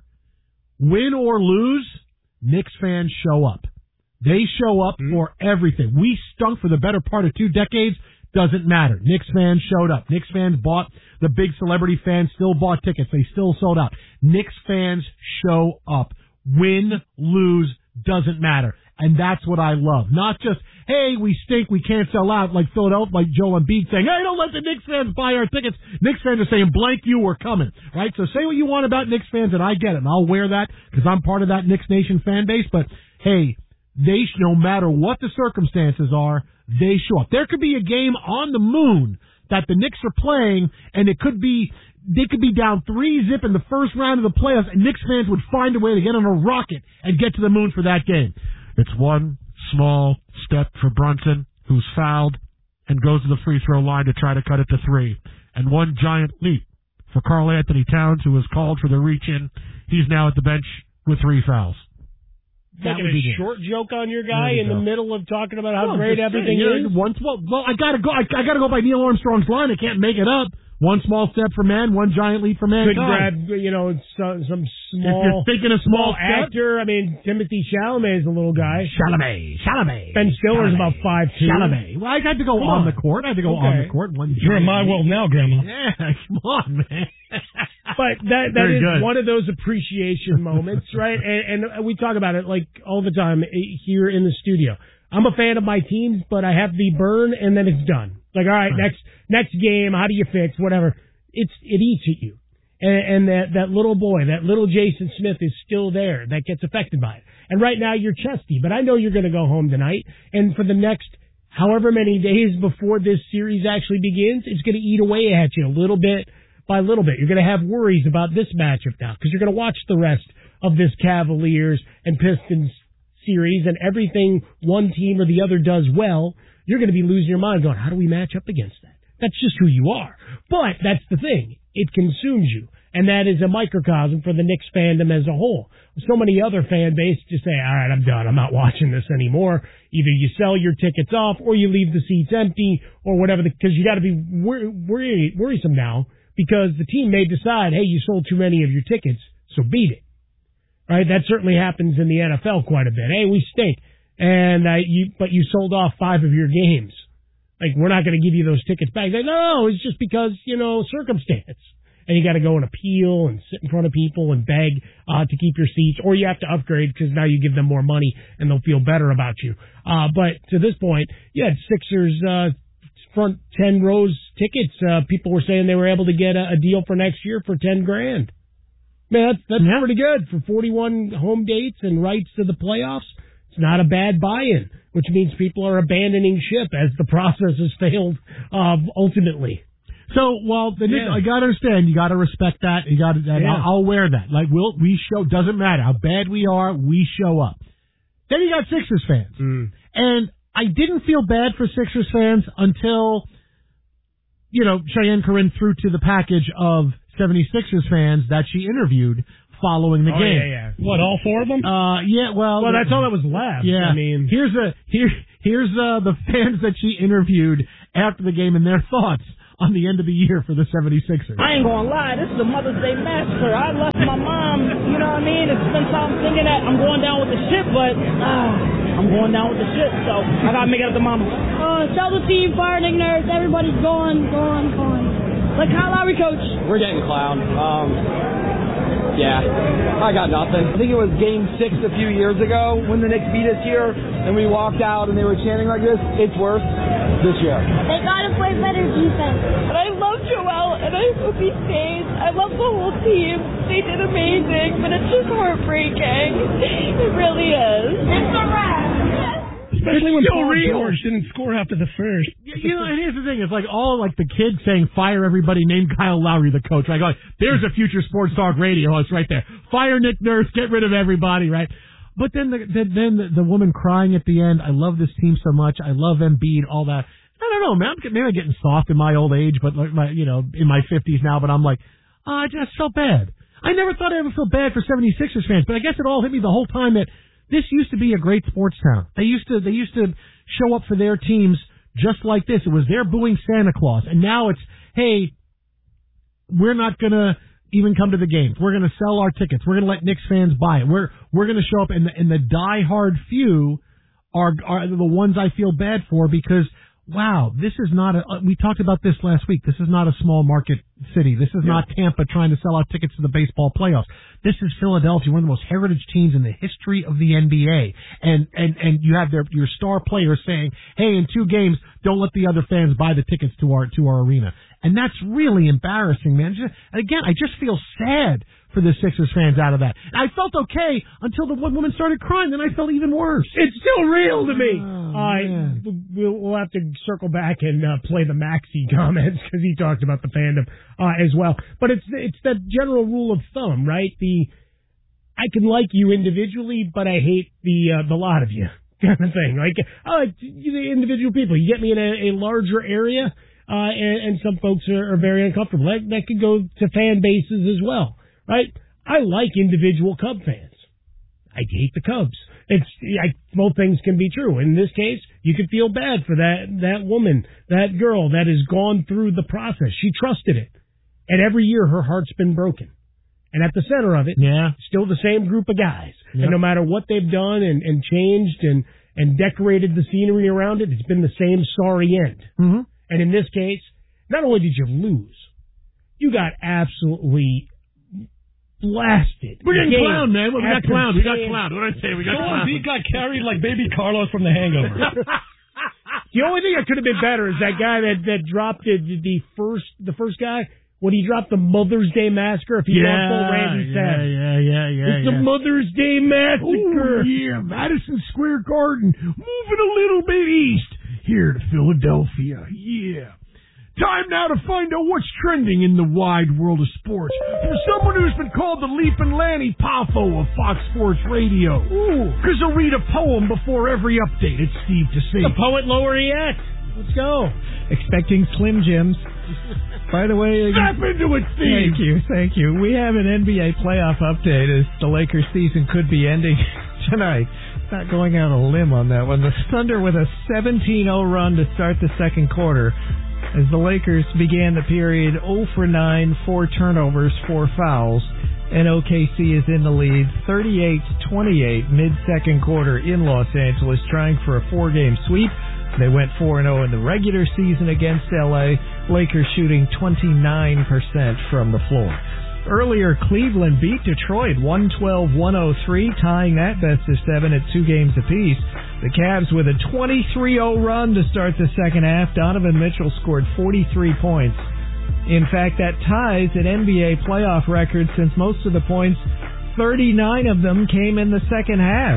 win or lose, Knicks fans show up. They show up mm-hmm. for everything. We stunk for the better part of two decades. Doesn't matter. Knicks fans showed up. Knicks fans bought. The big celebrity fans still bought tickets. They still sold out. Knicks fans show up. Win, lose, doesn't matter. And that's what I love. Not just, hey, we stink, we can't sell out, like Philadelphia, like Joel Embiid saying, hey, don't let the Knicks fans buy our tickets. Knicks fans are saying, blank you, we're coming. Right? So say what you want about Knicks fans, and I get it, and I'll wear that because I'm part of that Knicks Nation fan base. But, hey, they, no matter what the circumstances are, they show up. There could be a game on the moon that the Knicks are playing, and it could be, they could be down three zip in the first round of the playoffs, and Knicks fans would find a way to get on a rocket and get to the moon for that game. It's one small step for Brunson, who's fouled and goes to the free throw line to try to cut it to three. And one giant leap for Karl Anthony Towns, who was called for the reach-in. He's now at the bench with three fouls. That Making a short joke on your guy in go. the middle of talking about how well, great everything saying, is. Once, well, well, I gotta go. I, I gotta go by Neil Armstrong's line. I can't make it up. One small step for man, one giant leap for mankind. Could grab, you know, some, some small. If you're thinking a small, small actor, I mean, Timothy Chalamet is a little guy. Chalamet, Chalamet. Ben Stiller's Chalamet, about five two. Chalamet. Well, I had to go come on on the court. I had to go okay. on the court. One You're in my world now, Grandma. Yeah, come on, man. But that that Very is good. one of those appreciation moments, right? And, and we talk about it like all the time here in the studio. I'm a fan of my teams, but I have the burn, and then it's done. Like, all right, right. next next game, how do you fix whatever? It's it eats at you, and, and that that little boy, that little Jason Smith, is still there. That gets affected by it. And right now you're chesty, but I know you're going to go home tonight, and for the next however many days before this series actually begins, it's going to eat away at you a little bit by little bit. You're going to have worries about this matchup now because you're going to watch the rest of this Cavaliers and Pistons series, and everything one team or the other does well, you're going to be losing your mind going, how do we match up against that? That's just who you are. But that's the thing. It consumes you. And that is a microcosm for the Knicks fandom as a whole. So many other fan bases just say, all right, I'm done. I'm not watching this anymore. Either you sell your tickets off or you leave the seats empty or whatever, because you got to be wor- worry- worrisome now because the team may decide, hey, you sold too many of your tickets, so beat it. Right? That certainly happens in the N F L quite a bit. Hey, we stink. And uh, you, but you sold off five of your games. Like, we're not going to give you those tickets back. Like, no, it's just because, you know, circumstance. and you got to go and appeal and sit in front of people and beg uh, to keep your seats, or you have to upgrade because now you give them more money and they'll feel better about you. Uh, but to this point, you had Sixers uh, front ten rows tickets. Uh, people were saying they were able to get a, a deal for next year for ten grand. Man, that's, that's yeah. pretty good for forty-one home dates and rights to the playoffs. It's not a bad buy-in, which means people are abandoning ship as the process has failed uh, ultimately. So, well, the yeah. I gotta understand. You gotta respect that. You gotta. Yeah. I'll, I'll wear that. Like, we'll we show. Doesn't matter how bad we are. We show up. Then you got Sixers fans, mm. and I didn't feel bad for Sixers fans until, you know, Cheyenne Corinne threw to the package of seventy-sixers fans that she interviewed following the oh, game. Yeah, yeah. What, all four of them? Uh, yeah. Well, well, that's all that was left. Yeah. I mean, here's a here here's uh, the fans that she interviewed after the game and their thoughts on the end of the year for the seventy-sixers. I ain't gonna lie, this is a Mother's Day massacre. I left my mom, you know what I mean? It's been time thinking that I'm going down with the ship, but uh, I'm going down with the ship, so I gotta make it up to mama. Uh, sell the team, fire Nick Nurse, everybody's gone, gone, gone. Like Kyle Lowry, coach. We're getting clowned. Um, yeah, I got nothing. I think it was game six a few years ago when the Knicks beat us here, and we walked out and they were chanting like this. It's worse this year. They gotta play better defense. And I love Joel, and I hope he stays. I love the whole team. They did amazing, but it's just heartbreaking. It really is. It's a wrap. Especially when Paul real. George didn't score after the first. You know, and here's the thing. It's like all like the kids saying, fire everybody named Kyle Lowry, the coach. Right? Like, there's a future sports talk radio host right there. Fire Nick Nurse, get rid of everybody, right? But then the, the then the, the woman crying at the end, I love this team so much. I love Embiid, all that. I don't know, man. I'm, maybe I'm getting soft in my old age, but like my, you know, in my fifties now, but I'm like, oh, I just felt bad. I never thought I'd ever feel bad for seventy-sixers fans, but I guess it all hit me the whole time that this used to be a great sports town. They used to they used to show up for their teams just like this. It was their booing Santa Claus, and now it's, hey, we're not gonna even come to the games. We're gonna sell our tickets. We're gonna let Knicks fans buy it. We're we're gonna show up, and the, and the diehard few are are the ones I feel bad for because. Wow, this is not a, we talked about this last week. This is not a small market city. This is yeah. not Tampa trying to sell out tickets to the baseball playoffs. This is Philadelphia, one of the most heritage teams in the history of the N B A. And, and, and you have their, your star players saying, hey, in two games, don't let the other fans buy the tickets to our, to our arena. And that's really embarrassing, man. Just, again, I just feel sad for the Sixers fans out of that. And I felt okay until the one woman started crying, then I felt even worse. It's still real to me. Oh, uh, we'll, we'll have to circle back and uh, play the Maxey comments because he talked about the fandom uh, as well. But it's it's that general rule of thumb, right? The I can like you individually, but I hate the uh, the lot of you kind of thing. Like I like the individual people. You get me in a, a larger area, uh, and, and some folks are, are very uncomfortable. That, that could go to fan bases as well. Right? I like individual Cub fans. I hate the Cubs. It's I, both things can be true. In this case, you could feel bad for that that woman, that girl that has gone through the process. She trusted it, and every year her heart's been broken. And at the center of it, yeah, still the same group of guys. Yep. And no matter what they've done and, and changed and and decorated the scenery around it, it's been the same sorry end. Mm-hmm. And in this case, not only did you lose, you got absolutely blasted. We're getting Game clowned, man. We got clowned. We got game. clowned. What did I say? We got so clowned. He got carried like baby Carlos from The Hangover. The only thing that could have been better is that guy that, that dropped it, the first the first guy when he dropped the Mother's Day Massacre. If he yeah, dropped full Randy yeah, said, yeah, yeah, yeah. It's yeah. the Mother's Day Massacre. Ooh, yeah, Madison Square Garden, moving a little bit east here to Philadelphia. Yeah. Time now to find out what's trending in the wide world of sports. From someone who's been called the Leapin' Lanny Poffo of Fox Sports Radio. Ooh. Because he'll read a poem before every update. It's Steve DeSafe. The poet laureate. Let's go. Expecting Slim Jims. By the way... Step into it, Steve. Thank you, thank you. We have an N B A playoff update as the Lakers season could be ending tonight. Not going out on a limb on that one. The Thunder with a seventeen oh run to start the second quarter. As the Lakers began the period oh for nine, four turnovers, four fouls, and O K C is in the lead thirty-eight twenty-eight mid-second quarter in Los Angeles, trying for a four-game sweep. They went four and oh in the regular season against L A. Lakers shooting twenty-nine percent from the floor. Earlier, Cleveland beat Detroit one twelve to one oh three, tying that best of seven at two games apiece. The Cavs with a twenty-three oh run to start the second half. Donovan Mitchell scored forty-three points. In fact, that ties an N B A playoff record since most of the points, thirty-nine of them, came in the second half.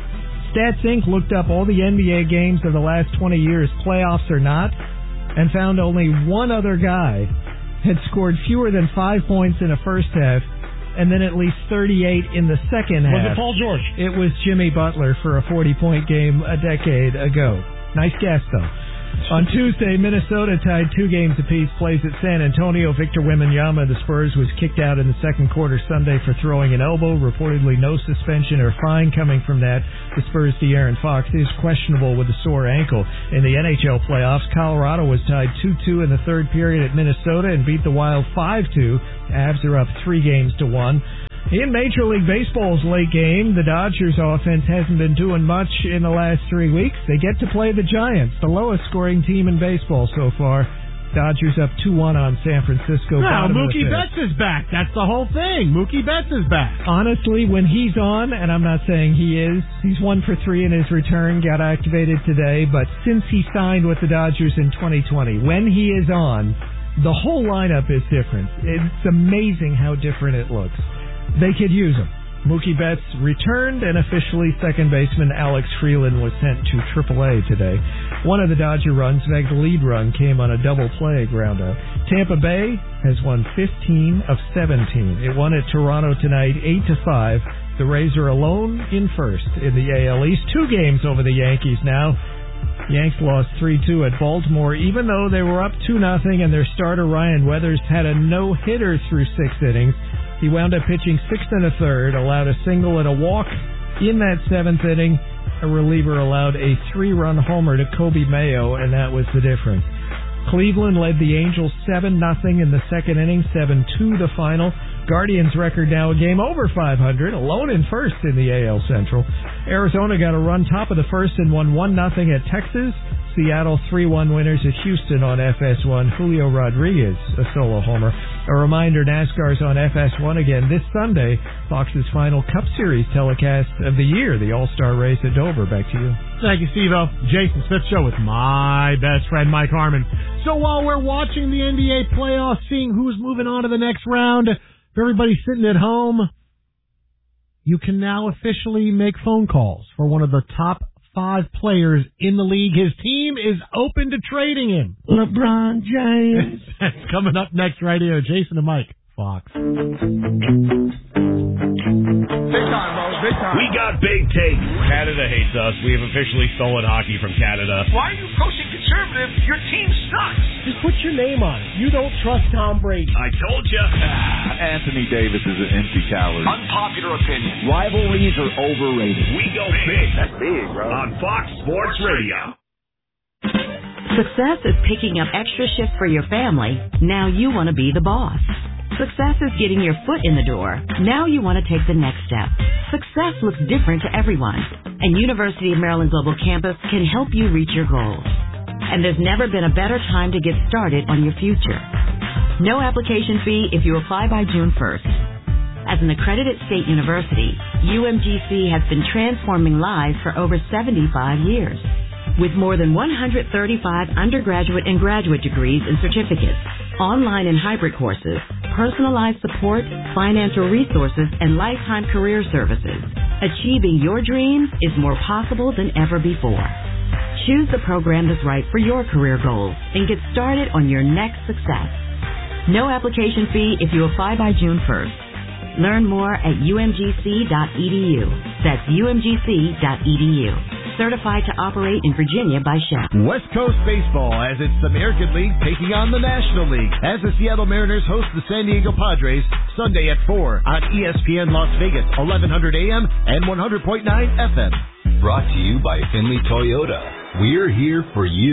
Stats Incorporated looked up all the N B A games of the last twenty years, playoffs or not, and found only one other guy had scored fewer than five points in a first half, and then at least thirty-eight in the second half. Was it Paul George? It was Jimmy Butler for a forty-point game a decade ago. Nice guess, though. On Tuesday, Minnesota tied two games apiece, plays at San Antonio. Victor Wembanyama of the Spurs was kicked out in the second quarter Sunday for throwing an elbow. Reportedly no suspension or fine coming from that. The Spurs' De'Aaron Fox is questionable with a sore ankle. In the N H L playoffs, Colorado was tied two two in the third period at Minnesota and beat the Wild five two. Avs are up three games to one. In Major League Baseball's late game, the Dodgers offense hasn't been doing much in the last three weeks. They get to play the Giants, the lowest scoring team in baseball so far. Dodgers up two one on San Francisco. No, Mookie Betts is back. That's the whole thing. Mookie Betts is back. Honestly, when he's on, and I'm not saying he is, he's one for three in his return, got activated today, but since he signed with the Dodgers in twenty twenty, when he is on, the whole lineup is different. It's amazing how different it looks. They could use him. Mookie Betts returned, and officially second baseman Alex Freeland was sent to triple A today. One of the Dodger runs, in fact, the lead run, came on a double play groundout. Tampa Bay has won fifteen of seventeen. It won at Toronto tonight, eight to five. The Rays are alone in first in the A L East. Two games over the Yankees now. Yanks lost three two at Baltimore, even though they were up two nothing, and their starter Ryan Weathers had a no-hitter through six innings. He wound up pitching sixth and a third, allowed a single and a walk in that seventh inning. A reliever allowed a three-run homer to Kobe Mayo, and that was the difference. Cleveland led the Angels seven nothing in the second inning, seven two the final. Guardians record now a game over five hundred, alone in first in the A L Central. Arizona got a run top of the first and won one nothing at Texas. Seattle three one winners at Houston on F S one. Julio Rodriguez, a solo homer. A reminder, NASCAR's on F S one again this Sunday. Fox's final Cup Series telecast of the year, the All-Star race at Dover. Back to you. Thank you, Steve-O. Jason Smith Show with my best friend, Mike Harmon. So while we're watching the N B A playoffs, seeing who's moving on to the next round, for everybody sitting at home, you can now officially make phone calls for one of the top five players in the league. His team is open to trading him. LeBron James. That's coming up next right here. Jason and Mike, Fox. Big time, bro. Big time. We got big takes. Canada hates us. We have officially stolen hockey from Canada. Why are you coaching conservative? Your team sucks. Just put your name on it. You don't trust Tom Brady. I told you. Anthony Davis is an empty calorie. Unpopular opinion. Rivalries are overrated. We go big. That's big, bro. On Fox Sports Radio. Success is picking up extra shifts for your family. Now you want to be the boss. Success is getting your foot in the door. Now you want to take the next step. Success looks different to everyone, and University of Maryland Global Campus can help you reach your goals. And there's never been a better time to get started on your future. No application fee if you apply by June first. As an accredited state university, U M G C has been transforming lives for over seventy-five years. With more than one hundred thirty-five undergraduate and graduate degrees and certificates, online and hybrid courses, personalized support, financial resources, and lifetime career services, achieving your dreams is more possible than ever before. Choose the program that's right for your career goals and get started on your next success. No application fee if you apply by June first. Learn more at U M G C dot E D U. That's U M G C dot E D U. Certified to operate in Virginia by Shell. West Coast Baseball has its American League taking on the National League as the Seattle Mariners host the San Diego Padres Sunday at four on E S P N Las Vegas, eleven hundred A M and one hundred point nine F M. Brought to you by Finley Toyota. We're here for you.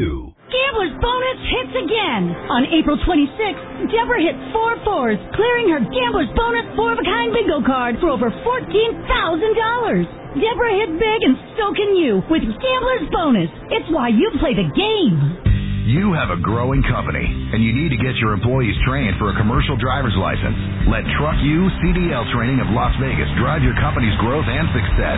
Gambler's Bonus hits again. On April twenty-sixth, Deborah hit four fours, clearing her Gambler's Bonus four-of-a-kind bingo card for over fourteen thousand dollars. Deborah hit big and so can you with Gambler's Bonus. It's why you play the game. You have a growing company, and you need to get your employees trained for a commercial driver's license. Let Truck U C D L Training of Las Vegas drive your company's growth and success.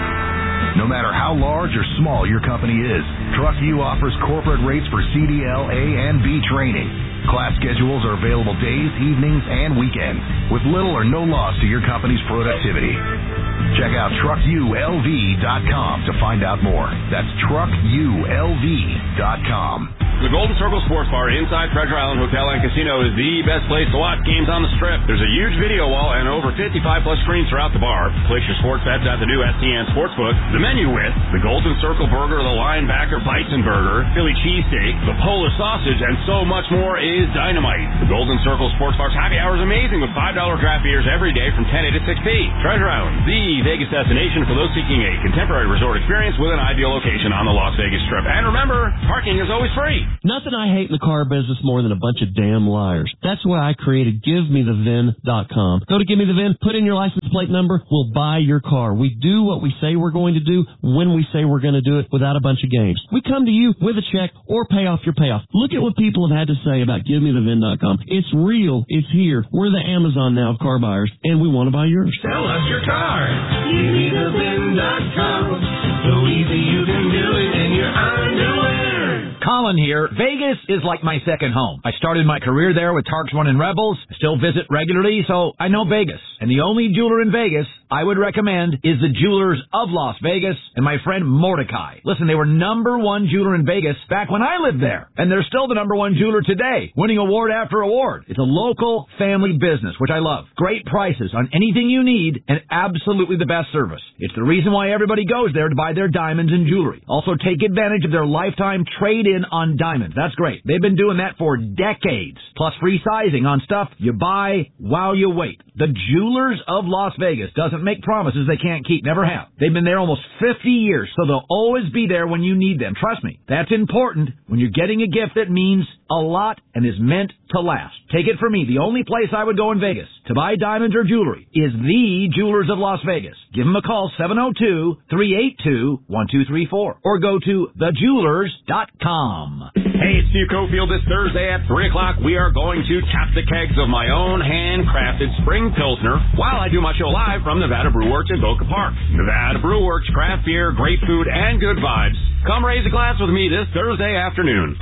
No matter how large or small your company is, Truck U offers corporate rates for C D L A and B training. Class schedules are available days, evenings, and weekends, with little or no loss to your company's productivity. Check out truck U L V dot com to find out more. That's truck U L V dot com. The Golden Circle Sports Bar inside Treasure Island Hotel and Casino is the best place to watch games on the Strip. There's a huge video wall and over fifty-five plus screens throughout the bar. Place your sports bets at the new S T N Sportsbook. The menu with the Golden Circle Burger, the Linebacker Bison Burger, Philly Cheesesteak, the Polish Sausage, and so much more is dynamite. The Golden Circle Sports Bar's happy hour is amazing with five dollar draft beers every day from ten a to six p. Treasure Island, the Vegas destination for those seeking a contemporary resort experience with an ideal location on the Las Vegas Strip. And remember, parking is always free. Nothing I hate in the car business more than a bunch of damn liars. That's why I created give me the V I N dot com. Go to Give Me The V I N, put in your license plate number, we'll buy your car. We do what we say we're going to do when we say we're going to do it without a bunch of games. We come to you with a check or pay off your payoff. Look at what people have had to say about Give Me The V I N dot com. It's real. It's here. We're the Amazon now of car buyers, and we want to buy yours. Sell us your car. Give me the V I N dot com. So easy you can do it in your underwear. Colin here. Vegas is like my second home. I started my career there with Tarks One and Rebels. I still visit regularly, so I know Vegas. And the only jeweler in Vegas I would recommend is the Jewelers of Las Vegas and my friend Mordecai. Listen, they were number one jeweler in Vegas back when I lived there. And they're still the number one jeweler today, winning award after award. It's a local family business, which I love. Great prices on anything you need and absolutely the best service. It's the reason why everybody goes there to buy their diamonds and jewelry. Also, take advantage of their lifetime trade-in on diamonds. That's great. They've been doing that for decades. Plus free sizing on stuff you buy while you wait. The Jewelers of Las Vegas doesn't make promises they can't keep. Never have. They've been there almost fifty years, so they'll always be there when you need them. Trust me. That's important when you're getting a gift that means a lot and is meant to last. Take it from me. The only place I would go in Vegas to buy diamonds or jewelry is the Jewelers of Las Vegas. Give them a call, seven oh two, three eight two, one two three four, or go to the jewelers dot com. Hey, it's Steve Cofield. This Thursday at three o'clock, we are going to tap the kegs of my own handcrafted spring Pilsner while I do my show live from Nevada Brew Works in Boca Park. Nevada Brew Works, craft beer, great food, and good vibes. Come raise a glass with me this Thursday afternoon.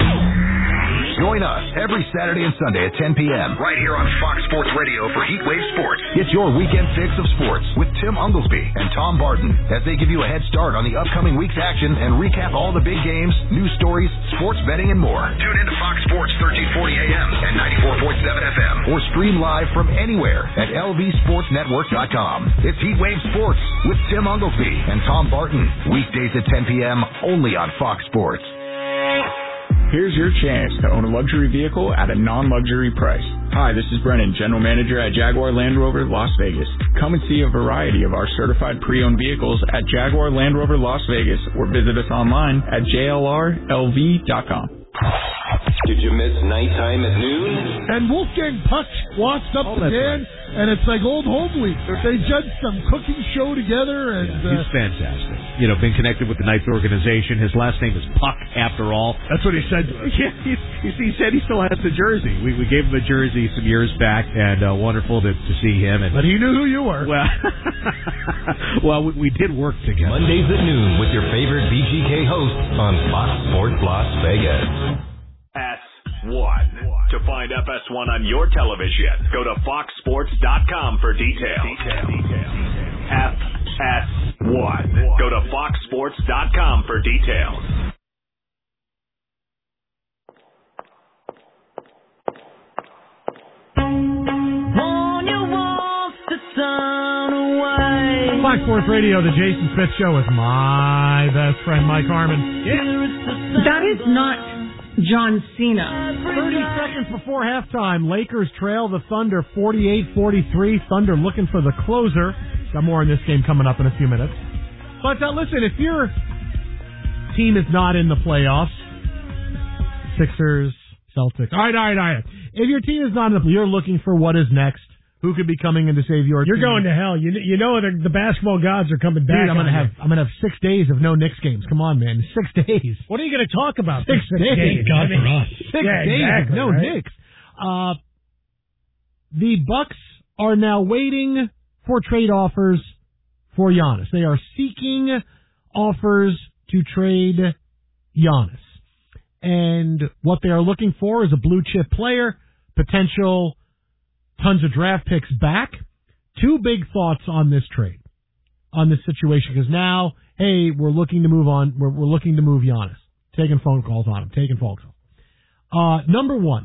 Join us every Saturday and Sunday at ten p.m. right here on Fox Sports Radio for Heatwave Sports. Get your weekend fix of sports with Tim Unglesby and Tom Barton as they give you a head start on the upcoming week's action and recap all the big games, news stories, sports betting, and more. Tune in to Fox Sports thirteen forty A M and ninety-four point seven F M or stream live from anywhere at L V Sports Network dot com. It's Heatwave Sports with Tim Unglesby and Tom Barton. Weekdays at ten p.m. only on Fox Sports. Here's your chance to own a luxury vehicle at a non-luxury price. Hi, this is Brennan, General Manager at Jaguar Land Rover Las Vegas. Come and see a variety of our certified pre-owned vehicles at Jaguar Land Rover Las Vegas or visit us online at J L R L V dot com. Did you miss nighttime at noon? And Wolfgang Puck walks up Oh, to that's Dan, right. and it's like old home week. They judged some cooking show together, and He's uh, fantastic. You know, been connected with the Knights organization. His last name is Puck, after all. That's what he said. Yeah, he, he said he still has the jersey. We, we gave him a jersey some years back, and uh, wonderful to, to see him. And but he knew who you were. Well, well, we, we did work together. Mondays at noon with your favorite V G K hosts on Fox Sports Las Vegas. S one. To find F S one on your television, go to fox sports dot com for details. F S one. Go to fox sports dot com for details. Fox Sports Radio, the Jason Smith Show with my best friend Mike Harmon. Yeah. That is not John Cena. thirty seconds before halftime, Lakers trail the Thunder forty-eight forty-three. Thunder looking for the closer. Got more on this game coming up in a few minutes. But uh, listen, if your team is not in the playoffs, Sixers, Celtics. All right, all right, all right. If your team is not in the, you're looking for what is next. Who could be coming in to save your You're team? going to hell. You you know the, the basketball gods are coming back. Dude, I'm gonna on have you. I'm gonna have six days of no Knicks games. Come on, man, six days. What are you going to talk about? Six, for six days. days. God I mean, for us. Six yeah, days exactly, of no right? Knicks. Uh, the Bucks are now waiting for trade offers for Giannis. They are seeking offers to trade Giannis. And what they are looking for is a blue chip player, potential tons of draft picks back. Two big thoughts on this trade, on this situation, because now, hey, we're looking to move on. We're, we're looking to move Giannis. Taking phone calls on him. Taking phone calls. Uh, number one,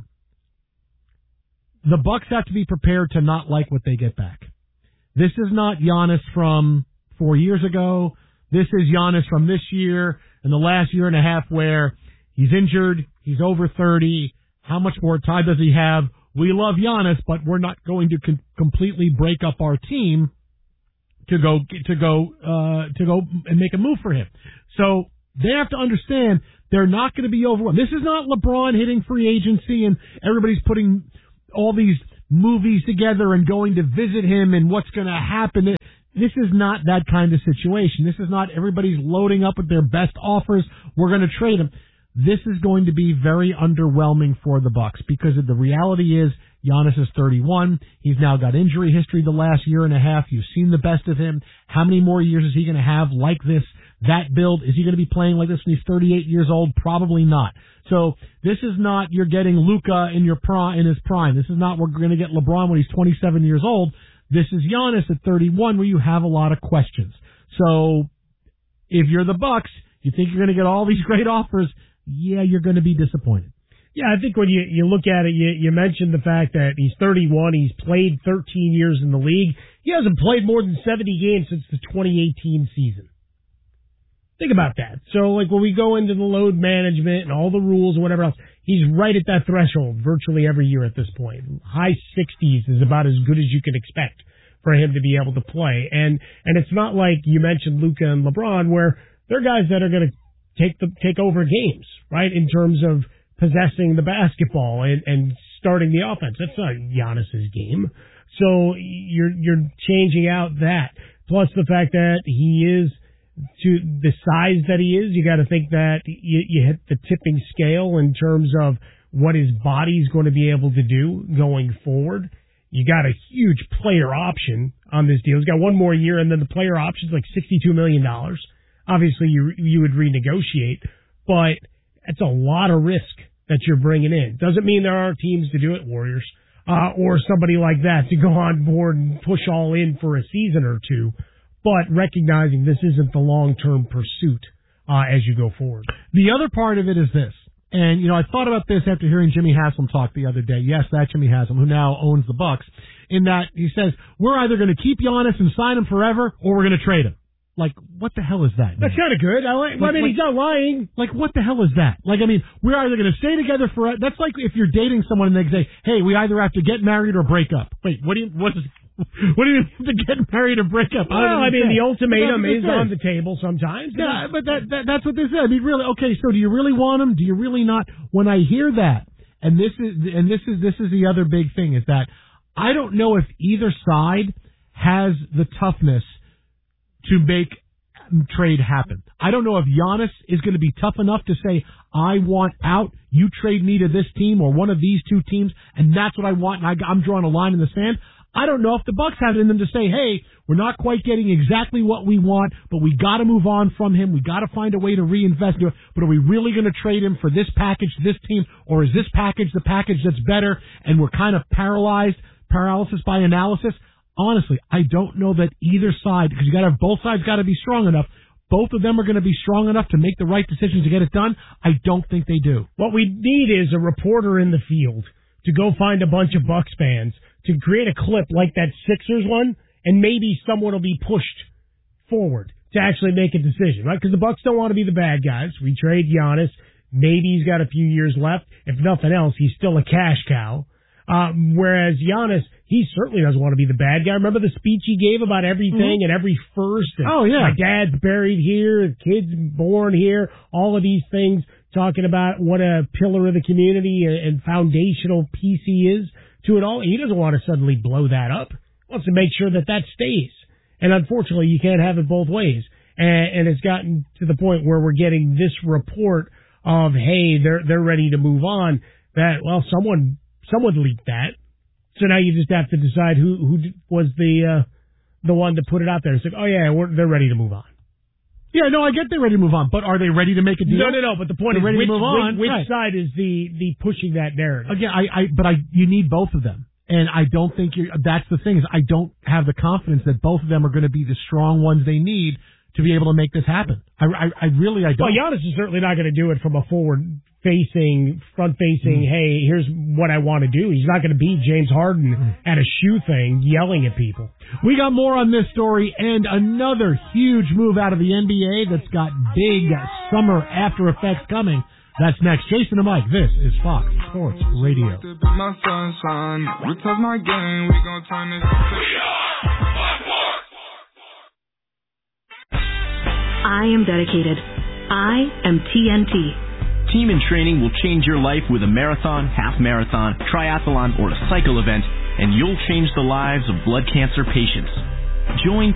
the Bucks have to be prepared to not like what they get back. This is not Giannis from four years ago. This is Giannis from this year and the last year and a half where he's injured, he's over thirty. How much more time does he have? We love Giannis, but we're not going to con- completely break up our team to go to go uh, to go and make a move for him. So they have to understand they're not going to be overwhelmed. This is not LeBron hitting free agency and everybody's putting all these movies together and going to visit him and what's going to happen. This is not that kind of situation. This is not everybody's loading up with their best offers. We're going to trade him. This is going to be very underwhelming for the Bucks because the reality is Giannis is thirty-one. He's now got injury history the last year and a half. You've seen the best of him. How many more years is he going to have like this, that build? Is he going to be playing like this when he's thirty-eight years old? Probably not. So this is not you're getting Luka in your prime, in his prime. This is not we're going to get LeBron when he's twenty-seven years old. This is Giannis at thirty-one where you have a lot of questions. So if you're the Bucks, you think you're going to get all these great offers. Yeah, you're going to be disappointed. Yeah, I think when you, you look at it, you, you mentioned the fact that he's thirty-one, he's played thirteen years in the league. He hasn't played more than seventy games since the twenty eighteen season. Think about that. So, like, when we go into the load management and all the rules and whatever else, he's right at that threshold virtually every year at this point. High sixties is about as good as you can expect for him to be able to play. And, and it's not like you mentioned Luka and LeBron where they're guys that are going to take the, take over games, right? In terms of possessing the basketball and, and starting the offense. That's not Giannis's game. So you're, you're changing out that. Plus the fact that he is to the size that he is, you got to think that you, you hit the tipping scale in terms of what his body's going to be able to do going forward. You got a huge player option on this deal. He's got one more year, and then the player option's like sixty-two million dollars. Obviously, you you would renegotiate, but it's a lot of risk that you're bringing in. Doesn't mean there aren't teams to do it, Warriors, uh, or somebody like that to go on board and push all in for a season or two, but recognizing this isn't the long-term pursuit uh, as you go forward. The other part of it is this, and, you know, I thought about this after hearing Jimmy Haslam talk the other day. Yes, that Jimmy Haslam, who now owns the Bucks, in that he says, we're either going to keep Giannis and sign him forever, or we're going to trade him. Like, what the hell is that? That's kind of good. I like. Like, I mean, like, he's not lying. Like, what the hell is that? Like, I mean, we're either going to stay together forever. That's like if you're dating someone and they say, "Hey, we either have to get married or break up." Wait, what do you what is what do you have to get married or break up? Well, I, I mean, the ultimatum is is on the table sometimes. Yeah, but that, that that's what this is. I mean, really, okay. So, do you really want him? Do you really not? When I hear that, and this is and this is this is the other big thing is that I don't know if either side has the toughness to make trade happen. I don't know if Giannis is going to be tough enough to say, I want out, you trade me to this team or one of these two teams, and that's what I want, and I, I'm drawing a line in the sand. I don't know if the Bucks have it in them to say, hey, we're not quite getting exactly what we want, but we got to move on from him. We got to find a way to reinvest into it. But are we really going to trade him for this package, this team, or is this package the package that's better, and we're kind of paralyzed, paralysis by analysis? Honestly, I don't know that either side, because you got to have both sides got to be strong enough. Both of them are going to be strong enough to make the right decisions to get it done. I don't think they do. What we need is a reporter in the field to go find a bunch of Bucks fans to create a clip like that Sixers one, and maybe someone will be pushed forward to actually make a decision, right? Because the Bucks don't want to be the bad guys. We trade Giannis. Maybe he's got a few years left. If nothing else, he's still a cash cow. Uh, whereas Giannis, he certainly doesn't want to be the bad guy. Remember the speech he gave about everything mm-hmm. and every first? And oh, yeah. My dad's buried here, kids born here, all of these things, talking about what a pillar of the community and foundational piece he is to it all. He doesn't want to suddenly blow that up. He wants to make sure that that stays. And unfortunately, you can't have it both ways. And, and it's gotten to the point where we're getting this report of, hey, they're they're ready to move on. That, well, someone someone leaked that. So now you just have to decide who who was the uh, the one to put it out there. It's like, oh yeah, we're, they're ready to move on. Yeah, no, I get they're ready to move on, but are they ready to make a deal? No, no, no. But the point they're is, ready which, to move on. which, which right. side is the the pushing that narrative? Again, I, I but I you need both of them. And I don't think you're, that's the thing is I don't have the confidence that both of them are going to be the strong ones they need to be able to make this happen. I, I, I really, I don't. Well, Giannis is certainly not going to do it from a forward-facing, front-facing, mm. hey, here's what I want to do. He's not going to be James Harden mm. at a shoe thing yelling at people. We got more on this story and another huge move out of the N B A that's got big summer after effects coming. That's next. Jason and Mike, this is Fox Sports Radio. My sunshine, we touch my game, we gon' turn this I am dedicated. I am T N T. Team in Training will change your life with a marathon, half marathon, triathlon, or a cycle event, and you'll change the lives of blood cancer patients. Join